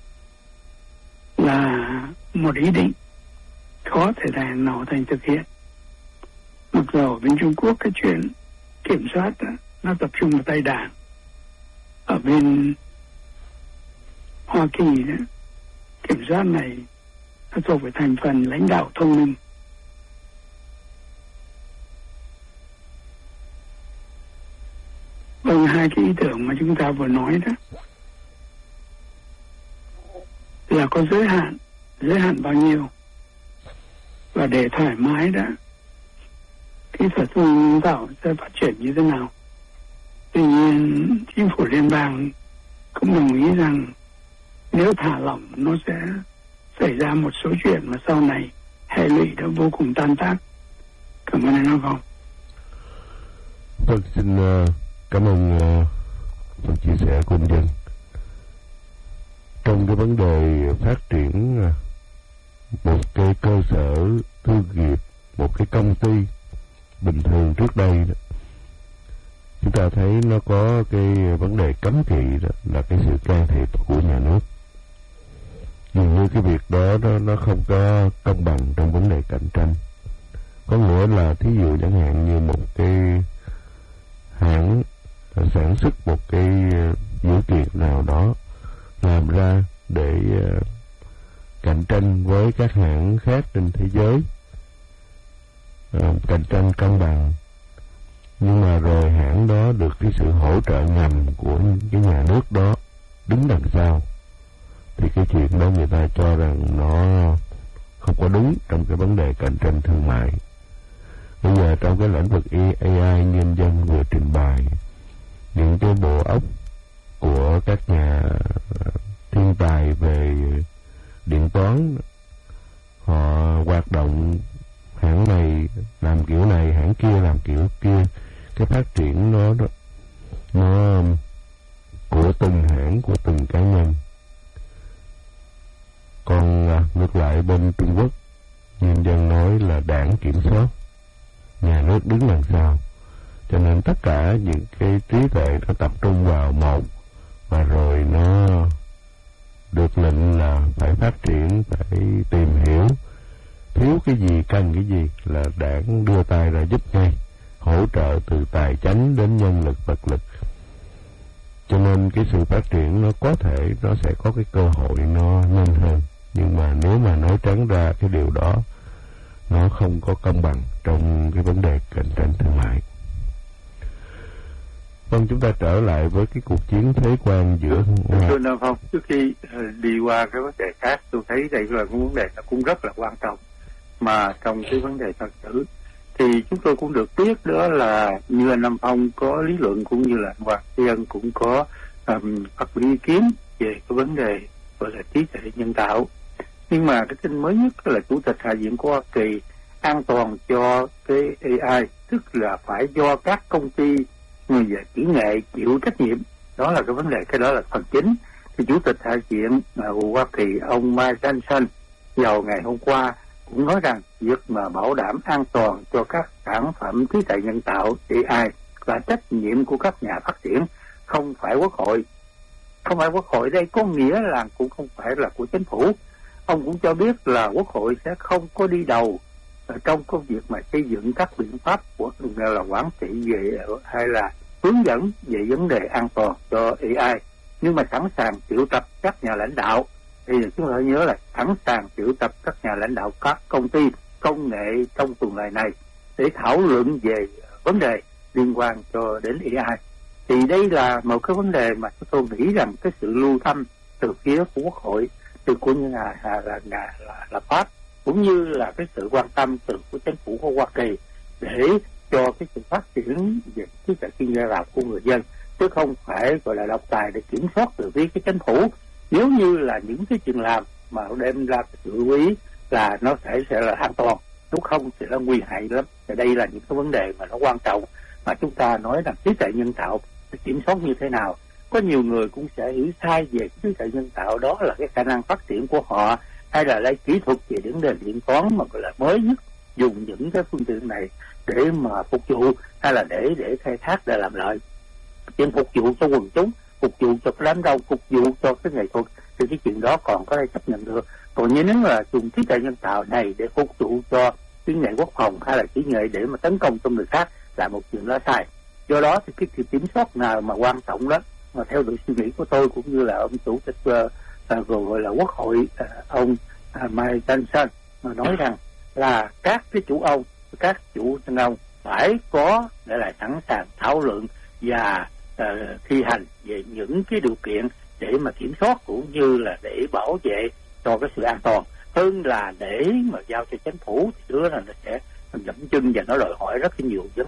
là một ý định khó thể nào thành thực hiện. Mặc dù bên Trung Quốc cái chuyện kiểm soát đó, nó tập trung vào tay Đảng, ở bên Hoa Kỳ đó, kiểm soát này nó thuộc về thành phần lãnh đạo thông minh. Vâng, hai cái ý tưởng mà chúng ta vừa nói đó là có giới hạn bao nhiêu, và để thoải mái đó kỹ thuật nhân tạo sẽ phát triển như thế nào. Tuy nhiên chính phủ liên bang cũng đồng ý rằng nếu thả lỏng nó sẽ xảy ra một số chuyện mà sau này hệ lụy đã vô cùng tan tác. Cảm ơn anh Phong. Vâng, xin cảm ơn phần chia sẻ của anh Dân. Trong cái vấn đề phát triển một cái cơ sở thương nghiệp, một cái công ty bình thường trước đây đó, chúng ta thấy nó có cái vấn đề cấm kỵ đó là cái sự can thiệp của nhà nước. Dường như cái việc đó nó không có công bằng trong vấn đề cạnh tranh. Có nghĩa là thí dụ chẳng hạn như một cái hãng sản xuất một cái dữ kiện nào đó làm ra để cạnh tranh với các hãng khác trên thế giới, cạnh tranh công bằng, nhưng mà rồi hãng đó được cái sự hỗ trợ ngầm của cái nhà nước đó đứng đằng sau, thì cái chuyện đó người ta cho rằng nó không có đúng trong cái vấn đề cạnh tranh thương mại. Bây giờ trong cái lĩnh vực AI nhân dân vừa trình bày những cái bộ óc của các nhà thiên tài về điện toán, họ hoạt động hãng này làm kiểu này, hãng kia làm kiểu kia, cái phát triển nó của từng hãng, của từng cá nhân. Còn ngược lại bên Trung Quốc, nhân dân nói là đảng kiểm soát, nhà nước đứng đằng sau, cho nên tất cả những cái trí tuệ nó tập trung vào một, và rồi nó được lệnh là phải phát triển, phải tìm hiểu, thiếu cái gì cần cái gì là đảng đưa tay ra giúp ngay, hỗ trợ từ tài chánh đến nhân lực vật lực. Cho nên cái sự phát triển nó có thể nó sẽ có cái cơ hội nó nhanh hơn, nhưng mà nếu mà nói trắng ra cái điều đó nó không có công bằng trong cái vấn đề cạnh tranh thương mại. Vâng, chúng ta trở lại với cái cuộc chiến thế quan giữa Thưa Nam Phong, trước khi đi qua cái vấn đề khác, tôi thấy đây là cái vấn đề nó cũng rất là quan trọng, mà trong cái vấn đề thật sự thì chúng tôi cũng được biết đó là như anh Nam Phong có lý luận, cũng như là Hoàng Dân cũng có phát biểu ý kiến về cái vấn đề gọi là trí tuệ nhân tạo. Nhưng mà cái tin mới nhất là Chủ tịch Hạ viện của Hoa Kỳ an toàn cho cái AI, tức là phải do các công ty người về kỹ nghệ chịu trách nhiệm. Đó là cái vấn đề, cái đó là phần chính. Thì Chủ tịch Hạ viện của Hoa Kỳ ông Mike Johnson vào ngày hôm qua cũng nói rằng việc mà bảo đảm an toàn cho các sản phẩm trí tuệ nhân tạo AI là trách nhiệm của các nhà phát triển, không phải Quốc hội. Không phải Quốc hội đây có nghĩa là cũng không phải là của chính phủ. Ông cũng cho biết là Quốc hội sẽ không có đi đầu trong công việc mà xây dựng các biện pháp của là quản trị về hay là hướng dẫn về vấn đề an toàn cho AI, nhưng mà sẵn sàng triệu tập các nhà lãnh đạo. Thì chúng ta nhớ là sẵn sàng triệu tập các nhà lãnh đạo các công ty công nghệ trong tuần này để thảo luận về vấn đề liên quan cho đến AI. Thì đây là một cái vấn đề mà tôi nghĩ rằng cái sự lưu tâm từ phía của Quốc hội, từ của nhà là Pháp, cũng như là cái sự quan tâm từ của chính phủ của Hoa Kỳ để cho cái sự phát triển về trí tuệ nhân tạo của người dân, chứ không phải gọi là độc tài để kiểm soát từ phía cái chính phủ. Nếu như là những cái chuyện làm mà đem ra cái sự lưu ý là nó sẽ là an toàn, nếu không thì nó nguy hại lắm. Thì đây là những cái vấn đề mà nó quan trọng mà chúng ta nói rằng trí tuệ nhân tạo kiểm soát như thế nào. Có nhiều người cũng sẽ hiểu sai về trí tuệ nhân tạo đó là cái khả năng phát triển của họ, hay là lấy kỹ thuật về vấn đề điện toán mà gọi là mới nhất, dùng những cái phương tiện này để mà phục vụ, hay là để khai thác để làm lợi, nhưng phục vụ cho quần chúng, phục vụ cho cái đám đông, phục vụ cho cái nghệ thuật, thì cái chuyện đó còn có thể chấp nhận được. Còn nếu là dùng trí tuệ nhân tạo này để phục vụ cho kỹ nghệ quốc phòng hay là kỹ nghệ để mà tấn công trong người khác là một chuyện đó sai. Do đó thì cái kiểm soát nào mà quan trọng đó, mà theo được suy nghĩ của tôi cũng như là ông chủ tịch gọi là Quốc hội ông Mike Johnson mà nói rằng là các cái chủ ông, các chủ nhân ông phải có để là sẵn sàng thảo luận và thi hành về những cái điều kiện để mà kiểm soát cũng như là để bảo vệ cho cái sự an toàn, hơn là để mà giao cho chính phủ thì đứa là nó sẽ dẫm chân và nó đòi hỏi rất là nhiều vấn đề.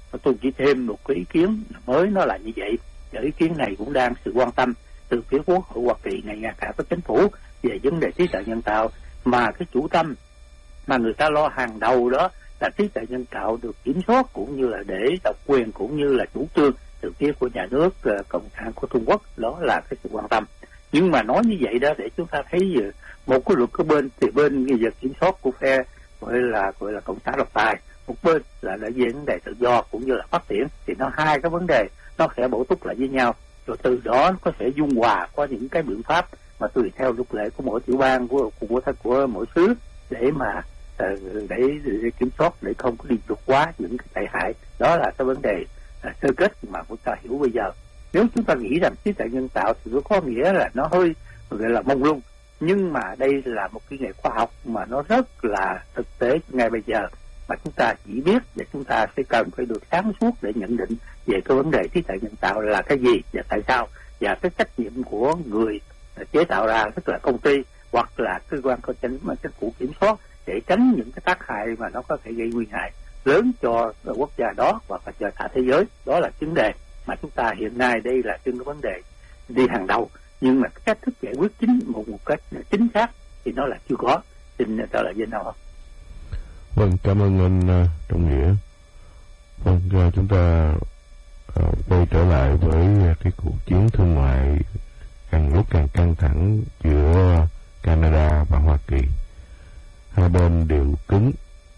Tôi chỉ thêm một cái ý kiến mới, nó là như vậy. Và ý kiến này cũng đang sự quan tâm từ phía Quốc hội Hoa Kỳ này, ngay cả với chính phủ về vấn đề trí tuệ nhân tạo, mà cái chủ tâm mà người ta lo hàng đầu đó là trí tuệ nhân tạo được kiểm soát cũng như là để độc quyền cũng như là chủ trương từ phía của nhà nước Cộng sản của Trung Quốc. Đó là cái sự quan tâm. Nhưng mà nói như vậy đó để chúng ta thấy một cái luật có bên thì bên việc kiểm soát của phe gọi là cộng sản độc tài, một bên là vấn đề tự do cũng như là phát triển, thì nó hai cái vấn đề nó sẽ bổ túc lại với nhau, rồi từ đó nó có thể dung hòa có những cái biện pháp mà tùy theo luật lệ của mỗi tiểu bang của mỗi xứ để mà để kiểm soát để không có đi vượt quá những cái tệ hại. Đó là cái vấn đề sơ kết mà chúng ta hiểu bây giờ. Nếu chúng ta nghĩ rằng trí tuệ nhân tạo thì nó có nghĩa là nó hơi gọi là mông lung, nhưng mà đây là một cái nghề khoa học mà nó rất là thực tế ngay bây giờ, mà chúng ta chỉ biết để chúng ta sẽ cần phải được sáng suốt để nhận định về cái vấn đề trí tuệ nhân tạo là cái gì và tại sao, và cái trách nhiệm của người chế tạo ra, tức là công ty hoặc là cơ quan có chính phủ kiểm soát, để tránh những cái tác hại mà nó có thể gây nguy hại lớn cho quốc gia đó hoặc là cho cả thế giới. Đó là vấn đề mà chúng ta hiện nay đây là cái vấn đề đi hàng đầu, nhưng mà cách thức giải quyết một cách chính xác thì nó là chưa có. Xin trả lời Vinh Hồng. Vâng, cảm ơn anh Trọng Nghĩa. Vâng, chúng ta quay trở lại với cái cuộc chiến thương mại càng lúc càng căng thẳng giữa Canada và Hoa Kỳ. Hai bên đều cứng.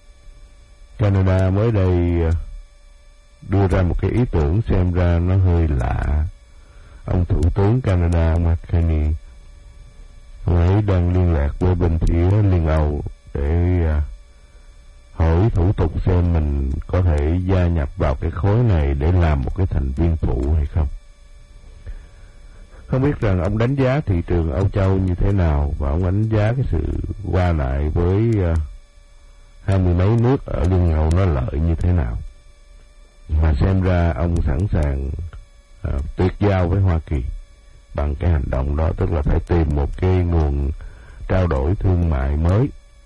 Canada mới đây đưa ra một cái ý tưởng xem ra nó hơi lạ. Ông Thủ tướng Canada Mark Carney, ông ấy đang liên lạc với bên phía Liên Âu để hỏi thủ tục xem mình có thể gia nhập vào cái khối này để làm một cái thành viên phụ hay không. Không biết rằng ông đánh giá thị trường Âu Châu như thế nào, và ông đánh giá cái sự qua lại với 20 mấy nước ở Liên Âu nó lợi như thế nào. Mà xem ra ông sẵn sàng tuyệt giao với Hoa Kỳ bằng cái hành động đó, tức là phải tìm một cái nguồn trao đổi thương mại mới.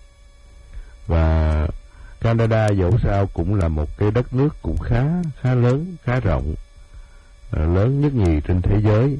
Và Canada dẫu sao cũng là một cái đất nước cũng khá lớn, khá rộng, lớn nhất nhì trên thế giới.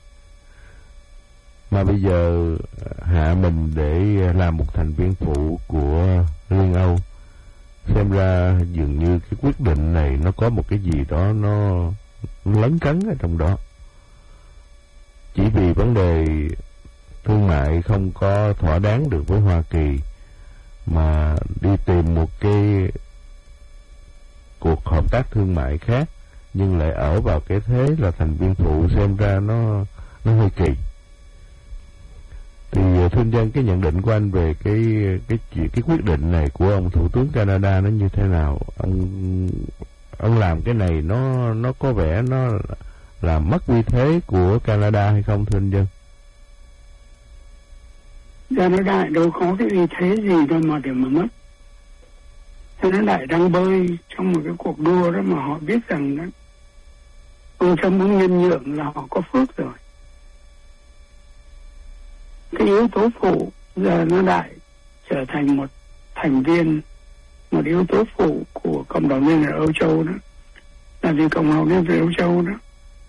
Mà bây giờ hạ mình để làm một thành viên phụ của Liên Âu, xem ra dường như cái quyết định này nó có một cái gì đó nó lấn cấn ở trong đó. Chỉ vì vấn đề thương mại không có thỏa đáng được với Hoa Kỳ mà đi tìm một cái cuộc hợp tác thương mại khác, nhưng lại ở vào cái thế là thành viên phụ, xem ra nó hơi kỳ. Thì thưa dân, cái nhận định của anh về cái quyết định này của ông Thủ tướng Canada nó như thế nào? Ông làm cái này nó có vẻ nó làm mất uy thế của Canada hay không, thưa anh dân? Canada đâu có cái uy thế gì đâu mà để mà mất. Canada đang bơi trong một cái cuộc đua đó mà họ biết rằng đó, ông Trump muốn nhân nhượng là họ có phước rồi. Cái yếu tố phụ giờ nó đại trở thành một thành viên, một yếu tố phụ của cộng đồng liên ở Âu Châu đó, là vì cộng đồng liên về Âu Châu đó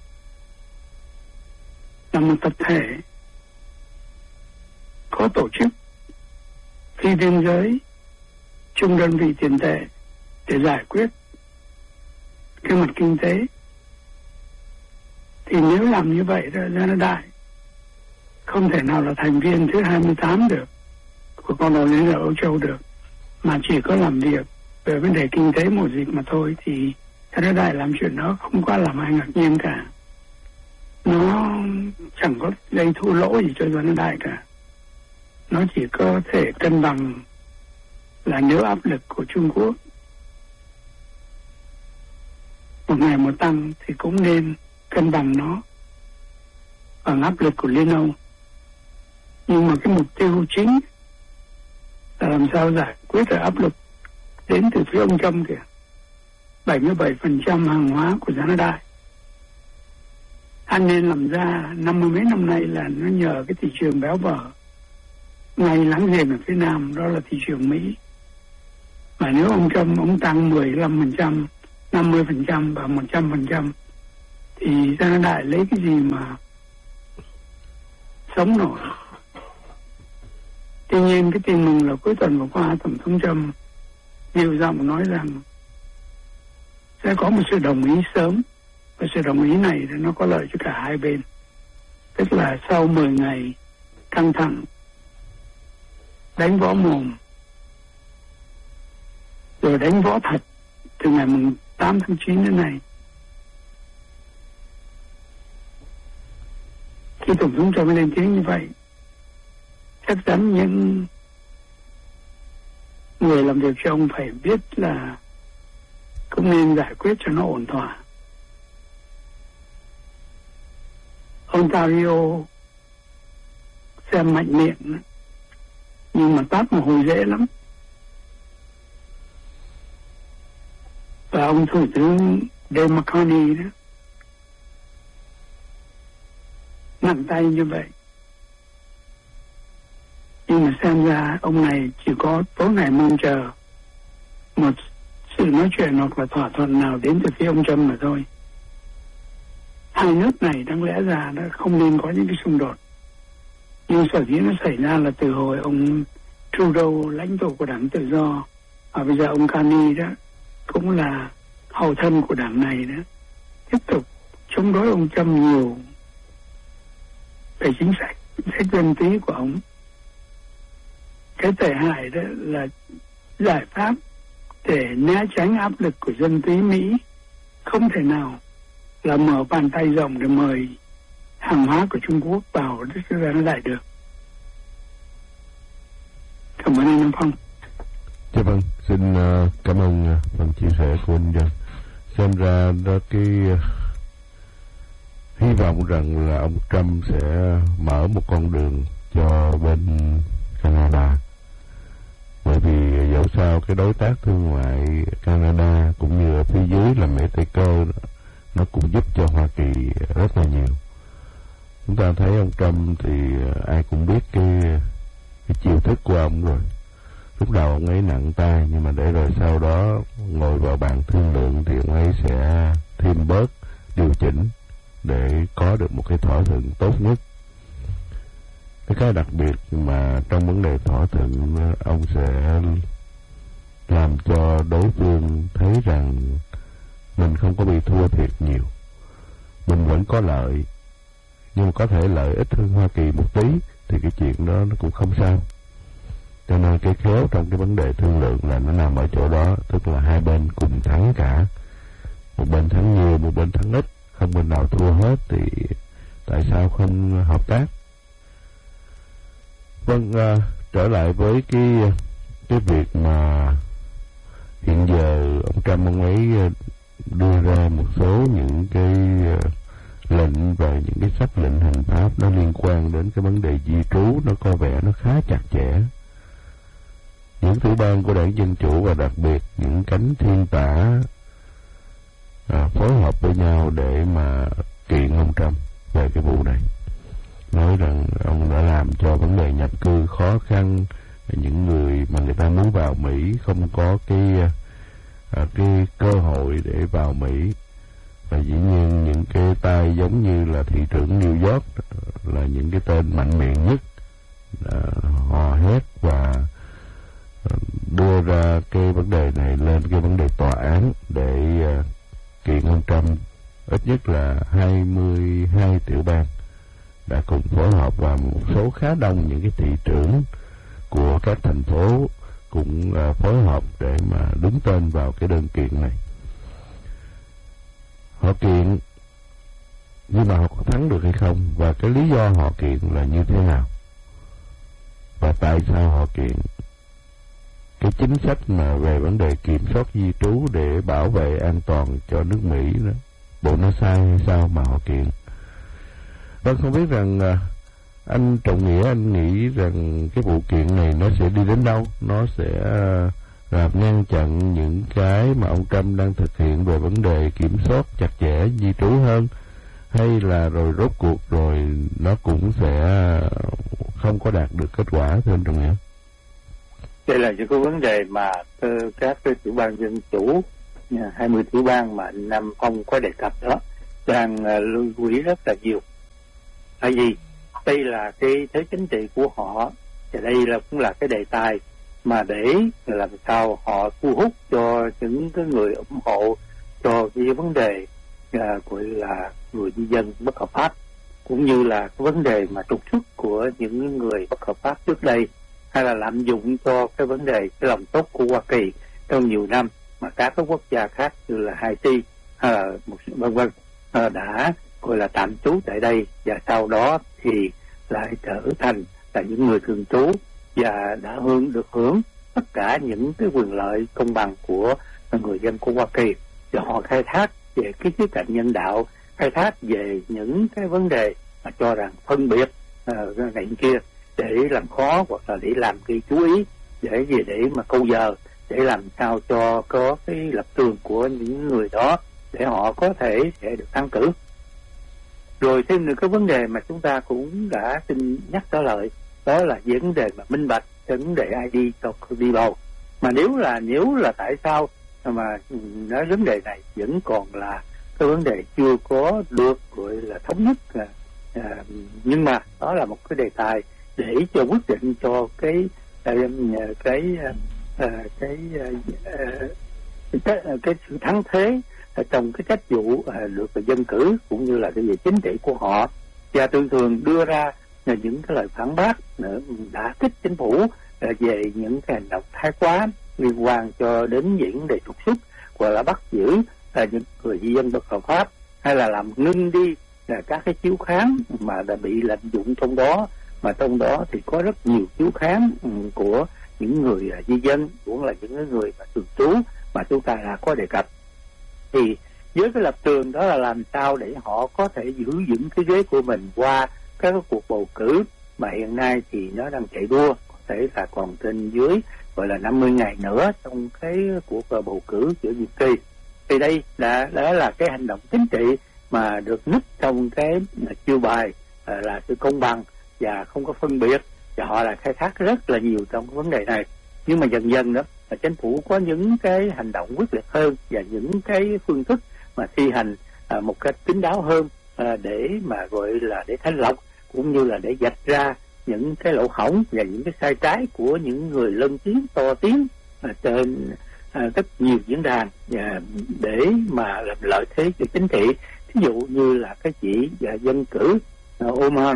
là một tập thể có tổ chức, phi biên giới, chung đơn vị tiền tệ để giải quyết cái mặt kinh tế. Thì nếu làm như vậy đó, nó đại không thể nào là thành viên thứ 28 được của cộng đồng liên ở Âu Châu được, mà chỉ có làm việc về vấn đề kinh tế mùa dịch mà thôi, thì Canada làm chuyện đó không có làm ai ngạc nhiên cả. Nó chẳng có gây thua lỗ gì cho Canada cả. Nó chỉ có thể cân bằng là nếu áp lực của Trung Quốc một ngày một tăng thì cũng nên cân bằng nó bằng áp lực của Liên Âu. Nhưng mà cái mục tiêu chính là làm sao giải quyết được áp lực đến từ phía ông Trump kìa. 77% hàng hóa của Canada anh nên làm ra 50 mấy năm nay là nó nhờ cái thị trường béo bở ngay láng giềng ở phía Nam, đó là thị trường Mỹ. Mà nếu ông Trump ông tăng 15% 50% và 100%, thì Gia Đại lấy cái gì mà sống nổi. Tuy nhiên cái tin mừng là cuối tuần vừa qua Tổng thống Trump dịu giọng nói rằng sẽ có một sự đồng ý sớm, và sự đồng ý này thì nó có lợi cho cả hai bên. Tức là sau 10 ngày căng thẳng, đánh võ mồm, rồi đánh võ thật từ ngày 8 tháng 9 đến nay, khi Tổng thống Trump lên tiếng như vậy, chắc chắn những người làm việc cho ông phải biết là cũng nên giải quyết cho nó ổn thỏa. Ontario xem mạnh miệng nhưng mà tát mồ hôi dễ lắm. Và ông Thủ tướng Dave McCartney đó nặng tay như vậy, nhưng mà xem ra ông này chỉ có tối ngày mong chờ một sự nói chuyện hoặc là thỏa thuận nào đến từ phía ông Trump mà thôi. Hai nước này đáng lẽ ra nó không nên có những cái xung đột, nhưng sở dĩ nó xảy ra là từ hồi ông Trudeau lãnh tụ của đảng Tự Do, và bây giờ ông Carney đó cũng là hậu thân của đảng này đó, tiếp tục chống đối ông Trump nhiều về chính sách dân túy của ông. Cái tệ hại đó là giải pháp để né tránh áp lực của dân túy Mỹ không thể nào là mở bàn tay rộng để mời hàng hóa của Trung Quốc vào đất nước lại được. Cảm ơn anh Nam Phong. Dạ vâng, xin cảm ơn phần chia sẻ của anh Dân. Xem ra đó cái hy vọng rằng là ông Trump sẽ mở một con đường cho bên Canada, bởi vì dẫu sao cái đối tác thương mại Canada cũng như ở phía dưới là Mỹ Tây Cơ nó cũng giúp cho Hoa Kỳ rất là nhiều. Chúng ta thấy ông Trump thì ai cũng biết cái chiêu thức của ông rồi. Lúc đầu ông ấy nặng tay, nhưng mà để rồi sau đó ngồi vào bàn thương lượng thì ông ấy sẽ thêm bớt, điều chỉnh để có được một cái thỏa thuận tốt nhất. Cái đặc biệt mà trong vấn đề thỏa thuận, ông sẽ làm cho đối phương thấy rằng mình không có bị thua thiệt nhiều, mình vẫn có lợi, nhưng mà có thể lợi ích hơn Hoa Kỳ một tí thì cái chuyện đó nó cũng không sao. Cho nên cái khéo trong cái vấn đề thương lượng là nó nằm ở chỗ đó, tức là hai bên cùng thắng cả, một bên thắng nhiều, một bên thắng ít, không bên nào thua hết thì tại sao không hợp tác. Vâng, trở lại với cái việc mà hiện giờ ông Trump ông ấy đưa ra một số những cái lệnh và những cái sắc lệnh hành pháp nó liên quan đến cái vấn đề di trú, nó có vẻ nó khá chặt chẽ. Những tiểu bang của đảng Dân Chủ và đặc biệt những cánh thiên tả phối hợp với nhau để mà kiện ông Trump về cái vụ này, nói rằng ông đã làm cho vấn đề nhập cư khó khăn, những người mà người ta muốn vào Mỹ không có cái cơ hội để vào Mỹ. Và dĩ nhiên những cái tay giống như là thị trưởng New York là những cái tên mạnh miệng nhất, hò hét và đưa ra cái vấn đề này lên cái vấn đề tòa án để kiện ông Trump. Ít nhất là 22 tiểu bang đã cùng phối hợp, và một số khá đông những cái thị trưởng của các thành phố cũng phối hợp để mà đứng tên vào cái đơn kiện này. Họ kiện, nhưng mà họ có thắng được hay không, và cái lý do họ kiện là như thế nào, và tại sao họ kiện. Cái chính sách mà về vấn đề kiểm soát di trú để bảo vệ an toàn cho nước Mỹ đó, bộ nó sai hay sao mà họ kiện. Vâng, không biết rằng anh Trọng Nghĩa, anh nghĩ rằng cái vụ kiện này nó sẽ đi đến đâu, nó sẽ làm ngăn chặn những cái mà ông Trump đang thực hiện về vấn đề kiểm soát chặt chẽ di trú hơn, hay là rồi rốt cuộc rồi nó cũng sẽ không có đạt được kết quả, thưa anh Trọng Nghĩa? Đây là những cái vấn đề mà các cái tiểu bang Dân Chủ 20 tiểu bang mà Nam Phong có đề cập đó đang lưu quỹ rất là nhiều. Tại vì đây là cái thế chính trị của họ, và đây cũng là cái đề tài mà để làm sao họ thu hút cho những cái người ủng hộ cho cái vấn đề gọi là người di dân bất hợp pháp, cũng như là cái vấn đề mà trục xuất của những người bất hợp pháp trước đây, hay là lạm dụng cho cái vấn đề cái lòng tốt của Hoa Kỳ trong nhiều năm mà các cái quốc gia khác như là Haiti hay là vân vân đã gọi là tạm trú tại đây, và sau đó thì lại trở thành là những người thường trú và đã được hưởng tất cả những cái quyền lợi công bằng của người dân của Hoa Kỳ. Và họ khai thác về cái khía cạnh nhân đạo, khai thác về những cái vấn đề mà cho rằng phân biệt này kia để làm khó hoặc là để làm cái chú ý để mà câu giờ, để làm sao cho có cái lập trường của những người đó để họ có thể sẽ được thắng cử. Rồi thêm được cái vấn đề mà chúng ta cũng đã xin nhắc trả lời, đó là vấn đề mà minh bạch, vấn đề ID cho đi bầu. Mà nếu là tại sao mà nói vấn đề này vẫn còn là cái vấn đề chưa có được gọi là thống nhất, nhưng mà đó là một cái đề tài để cho quyết định cho cái sự thắng thế trong cái cách vụ được dân cử, cũng như là cái về chính trị của họ. Và thường đưa ra những cái lời phản bác đã kích chính phủ về những cái hành động thái quá liên quan cho đến những đề trục xuất, gọi là bắt giữ những người di dân bất hợp pháp, hay là làm ngưng đi các cái chiếu kháng mà đã bị lạm dụng trong đó. Mà trong đó thì có rất nhiều chiếu kháng của những người di dân, cũng là những người mà thường trú mà chúng ta đã có đề cập. Thì với cái lập trường đó là làm sao để họ có thể giữ vững cái ghế của mình qua các cuộc bầu cử mà hiện nay thì nó đang chạy đua, có thể là còn trên dưới gọi là 50 ngày nữa trong cái cuộc bầu cử giữa nhiệm kỳ. Thì đây đã là cái hành động chính trị mà được núp trong cái chiêu bài là sự công bằng và không có phân biệt, và họ là khai thác rất là nhiều trong cái vấn đề này. Nhưng mà dần dần đó là chính phủ có những cái hành động quyết liệt hơn và những cái phương thức mà thi hành một cách kín đáo hơn để mà gọi là để thanh lọc, cũng như là để vạch ra những cái lỗ hổng và những cái sai trái của những người lân tiếng to tiếng trên rất nhiều diễn đàn, để mà làm lợi thế cho chính trị. Ví dụ như là cái chị dân cử Oman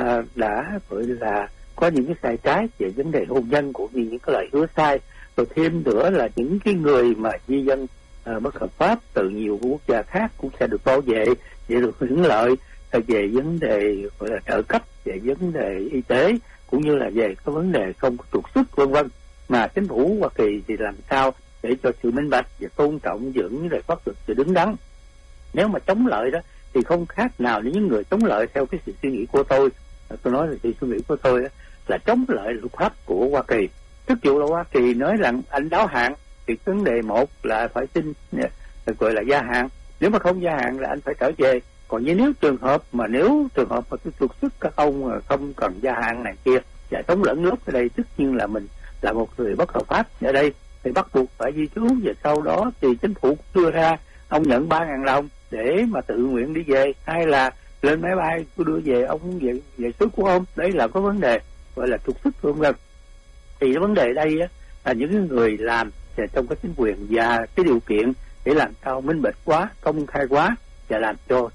đã gọi là có những cái sai trái về vấn đề hôn nhân, cũng như những cái lời hứa sai. Rồi thêm nữa là những cái người mà di dân bất hợp pháp từ nhiều quốc gia khác cũng sẽ được bảo vệ để được hưởng lợi về vấn đề gọi là trợ cấp, về vấn đề y tế, cũng như là về cái vấn đề không trục xuất vân vân. Mà chính phủ Hoa Kỳ thì làm sao để cho sự minh bạch và tôn trọng những lời pháp luật sự đứng đắn. Nếu mà chống lợi đó thì không khác nào những người chống lợi theo cái sự suy nghĩ của tôi nói là sự suy nghĩ của tôi đó, là chống lợi luật pháp của Hoa Kỳ. Tức dụ là Hoa Kỳ nói rằng anh đáo hạn thì vấn đề một là phải xin gọi là gia hạn, nếu mà không gia hạn là anh phải trở về. Còn nếu trường hợp mà tôi trục xuất các ông không cần gia hạn này kia và chống lẫn nước ở đây, tất nhiên là mình là một người bất hợp pháp ở đây thì bắt buộc phải di trú, và sau đó thì chính phủ đưa ra ông nhận 3.000 đồng để mà tự nguyện đi về, hay là lên máy bay tôi đưa về ông về xứ của ông. Đấy là có vấn đề gọi là trục xuất vân vân. Thì vấn đề đây á, là những người làm trong cái chính quyền và cái điều kiện để làm sao minh bạch quá, công khai quá, và làm cho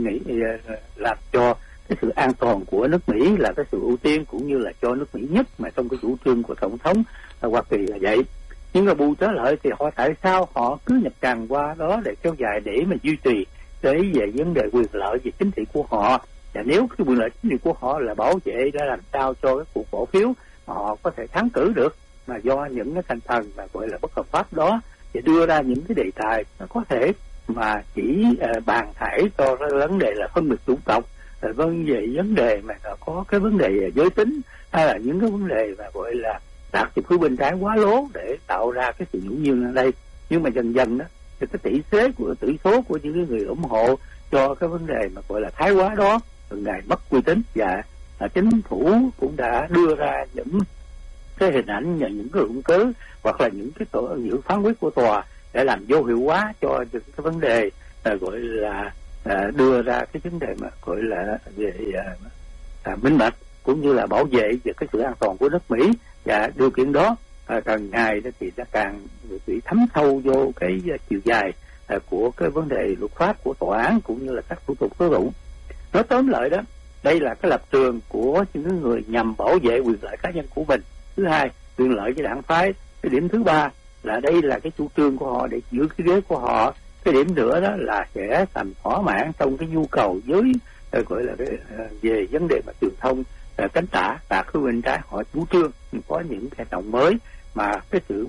làm cho cái sự an toàn của nước Mỹ là cái sự ưu tiên, cũng như là cho nước Mỹ nhất mà trong cái chủ trương của tổng thống Hoa Kỳ là vậy. Nhưng mà bù trở lại thì tại sao họ cứ nhập tràn qua đó để kéo dài để mà duy trì cái về vấn đề quyền lợi về chính trị của họ. Và nếu cái quyền lợi chính trị của họ là bảo vệ để làm sao cho cái cuộc bỏ phiếu họ có thể thắng cử được, mà do những cái thành phần mà gọi là bất hợp pháp đó để đưa ra những cái đề tài nó có thể mà chỉ bàn thải cho vấn đề là phân biệt chủng tộc, vấn đề mà có cái vấn đề giới tính, hay là những cái vấn đề mà gọi là đạt từ phía bên trái quá lố để tạo ra cái sự nhũng nhường ở đây. Nhưng mà dần dần đó thì cái tỷ số của những người ủng hộ cho cái vấn đề mà gọi là thái quá đó từng ngày mất uy tín, và chính phủ cũng đã đưa ra những cái hình ảnh, những cái luận cứ hoặc là những cái những phán quyết của tòa để làm vô hiệu hóa cho những cái vấn đề gọi là đưa ra cái vấn đề mà gọi là về minh bạch cũng như là bảo vệ về cái sự an toàn của nước Mỹ. Và điều kiện đó càng ngày thì nó càng bị thấm sâu vô cái chiều dài của cái vấn đề luật pháp của tòa án cũng như là các thủ tục tố tụng. Nói tóm lại đó, đây là cái lập trường của những người nhằm bảo vệ quyền lợi cá nhân của mình. Thứ hai, quyền lợi với đảng phái. Cái điểm thứ ba là đây là cái chủ trương của họ để giữ cái ghế của họ. Cái điểm nữa đó là sẽ làm thỏa mãn trong cái nhu cầu với gọi là về vấn đề mà truyền thông cánh tả và cái bên trái họ chủ trương có những cái động mới mà cái sự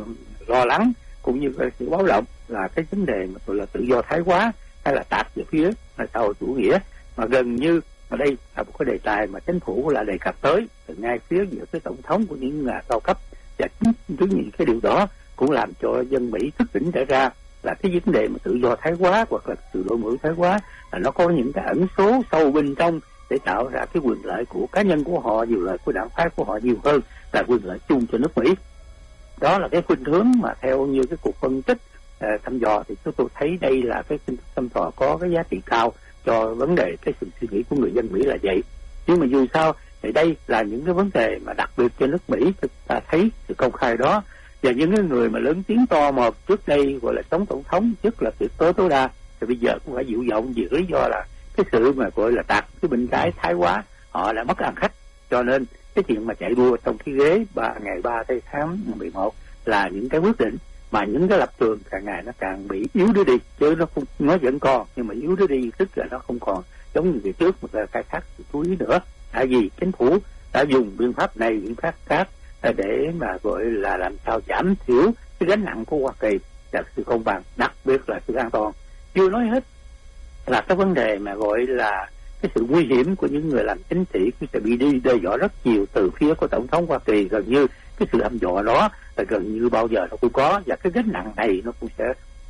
lo lắng cũng như cái sự báo động là cái vấn đề mà gọi là tự do thái quá hay là tạt về phía xã hội chủ nghĩa, mà gần như ở đây là một cái đề tài mà chính phủ là đề cập tới từ ngay phía giữa cái tổng thống của những nhà cao cấp. Và chính những cái điều đó cũng làm cho dân Mỹ thức tỉnh trở ra là cái vấn đề mà tự do thái quá hoặc là sự đổi mới thái quá là nó có những cái ẩn số sâu bên trong để tạo ra cái quyền lợi của cá nhân của họ, quyền lợi của đảng phái của họ nhiều hơn là quyền lợi chung cho nước Mỹ. Đó là cái khuynh hướng mà theo như cái cuộc phân tích thăm dò thì chúng tôi thấy đây là cái thăm dò có cái giá trị cao cho vấn đề cái sự suy nghĩ của người dân Mỹ là vậy. Nhưng mà dù sao thì đây là những cái vấn đề mà đặc biệt cho nước Mỹ, chúng ta thấy sự công khai đó. Và những cái người mà lớn tiếng to mồm trước đây gọi là chống tổng thống rất là tuyệt đối tối đa thì bây giờ cũng phải dịu giọng vì lý do là cái sự mà gọi là tạt cái bên trái thái quá họ đã mất ăn khách. Cho nên cái chuyện mà chạy đua trong cái ghế ngày 3 tháng 11 là những cái quyết định mà những cái lập trường càng ngày nó càng bị yếu đuối đi, chứ nó vẫn còn nhưng mà yếu đuối đi, tức là nó không còn giống như ngày trước mà khai thác sự chú ý nữa. Tại vì chính phủ đã dùng biện pháp này biện pháp khác để mà gọi là làm sao giảm thiểu cái gánh nặng của Hoa Kỳ và sự công bằng, đặc biệt là sự an toàn. Chưa nói hết là cái vấn đề mà gọi là cái sự nguy hiểm của những người làm chính trị sẽ bị đe dọa rất nhiều từ phía của tổng thống Hoa Kỳ. Gần như cái sự hăm dọa đó là gần như bao giờ nó cũng có, và cái gánh nặng này nó cũng sẽ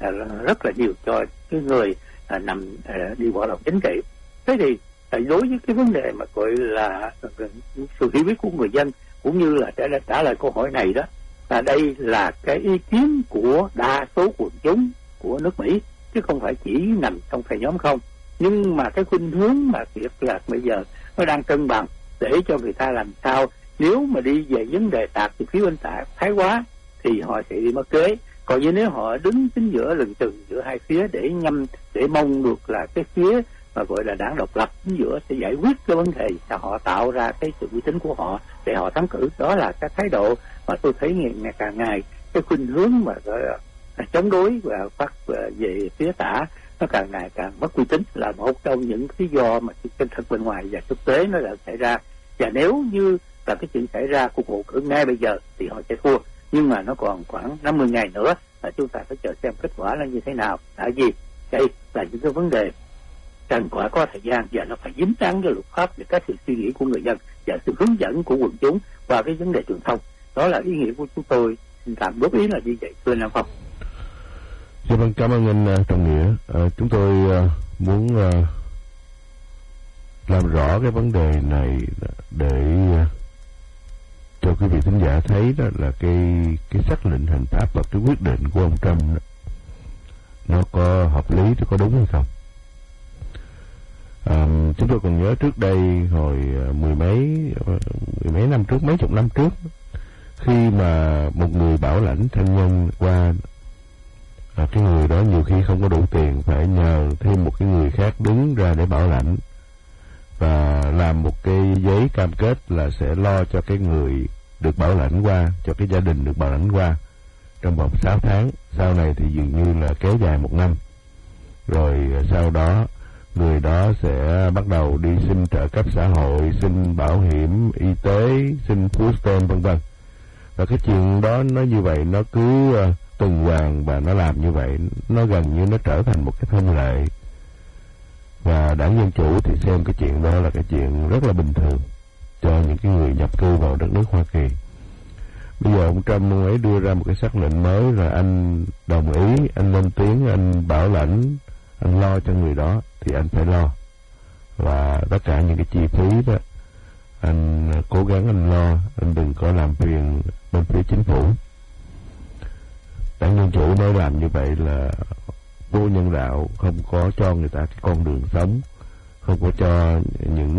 rất là nhiều cho cái người nằm đi hoạt động chính trị. Thế thì đối với cái vấn đề mà gọi là sự hiểu biết của người dân cũng như là trả lời câu hỏi này đó, là đây là cái ý kiến của đa số quần chúng của nước Mỹ chứ không phải chỉ nằm trong phe nhóm không. Nhưng mà cái khuynh hướng mà việc là bây giờ nó đang cân bằng để cho người ta làm sao nếu mà đi về vấn đề tạt từ phía bên thái quá thì họ sẽ đi mất kế. Còn như nếu họ đứng chính giữa lừng chừng giữa hai phía để mong được là cái phía mà gọi là đảng độc lập chính giữa sẽ giải quyết cái vấn đề sao họ tạo ra cái sự uy tín của họ để họ thắng cử. Đó là cái thái độ mà tôi thấy ngày càng ngày cái khuynh hướng mà gọi là chống đối và phát về phía tả nó càng ngày càng mất uy tín là một trong những lý do mà chân thật bên ngoài và thực tế nó đã xảy ra. Và nếu như là cái chuyện xảy ra cuộc bầu cử ngay bây giờ thì họ sẽ thua, nhưng mà nó còn khoảng 50 ngày nữa là chúng ta phải chờ xem kết quả là như thế nào. Tại vì đây là những cái vấn đề cần phải có thời gian và nó phải dính dáng với luật pháp để các sự suy nghĩ của người dân và sự hướng dẫn của quần chúng và cái vấn đề truyền thông. Đó là ý nghĩa của chúng tôi xin tạm góp ý là như vậy, thưa Nam Phong. Dạ vâng, cảm ơn anh Trọng Nghĩa. Chúng tôi muốn làm rõ cái vấn đề này để cho quý vị thính giả thấy đó là cái sắc lệnh hành pháp và cái quyết định của ông Trump đó, nó có hợp lý, nó có đúng hay không. Chúng tôi còn nhớ trước đây hồi mười mấy năm trước, mấy chục năm trước, khi mà một người bảo lãnh thân nhân qua, cái người đó nhiều khi không có đủ tiền, phải nhờ thêm một cái người khác đứng ra để bảo lãnh và làm một cái giấy cam kết là sẽ lo cho cái người được bảo lãnh qua, cho cái gia đình được bảo lãnh qua trong vòng 6 tháng. Sau này thì dường như là kéo dài 1 năm. Rồi sau đó người đó sẽ bắt đầu đi xin trợ cấp xã hội, xin bảo hiểm y tế, xin food stamp vân vân. Và cái chuyện đó nó như vậy, nó cứ tuần hoàn và nó làm như vậy, nó gần như nó trở thành một cái thông lệ. Và đảng Dân Chủ thì xem cái chuyện đó là cái chuyện rất là bình thường cho những cái người nhập cư vào đất nước Hoa Kỳ. Bây giờ ông Trump ông ấy đưa ra một cái sắc lệnh mới là anh đồng ý, anh lên tiếng, anh bảo lãnh, anh lo cho người đó thì anh phải lo. Và tất cả những cái chi phí đó anh cố gắng anh lo, anh đừng có làm phiền bên phía chính phủ. Đảng Dân Chủ nói làm như vậy là vô nhân đạo, không có cho người ta cái con đường sống, không có cho những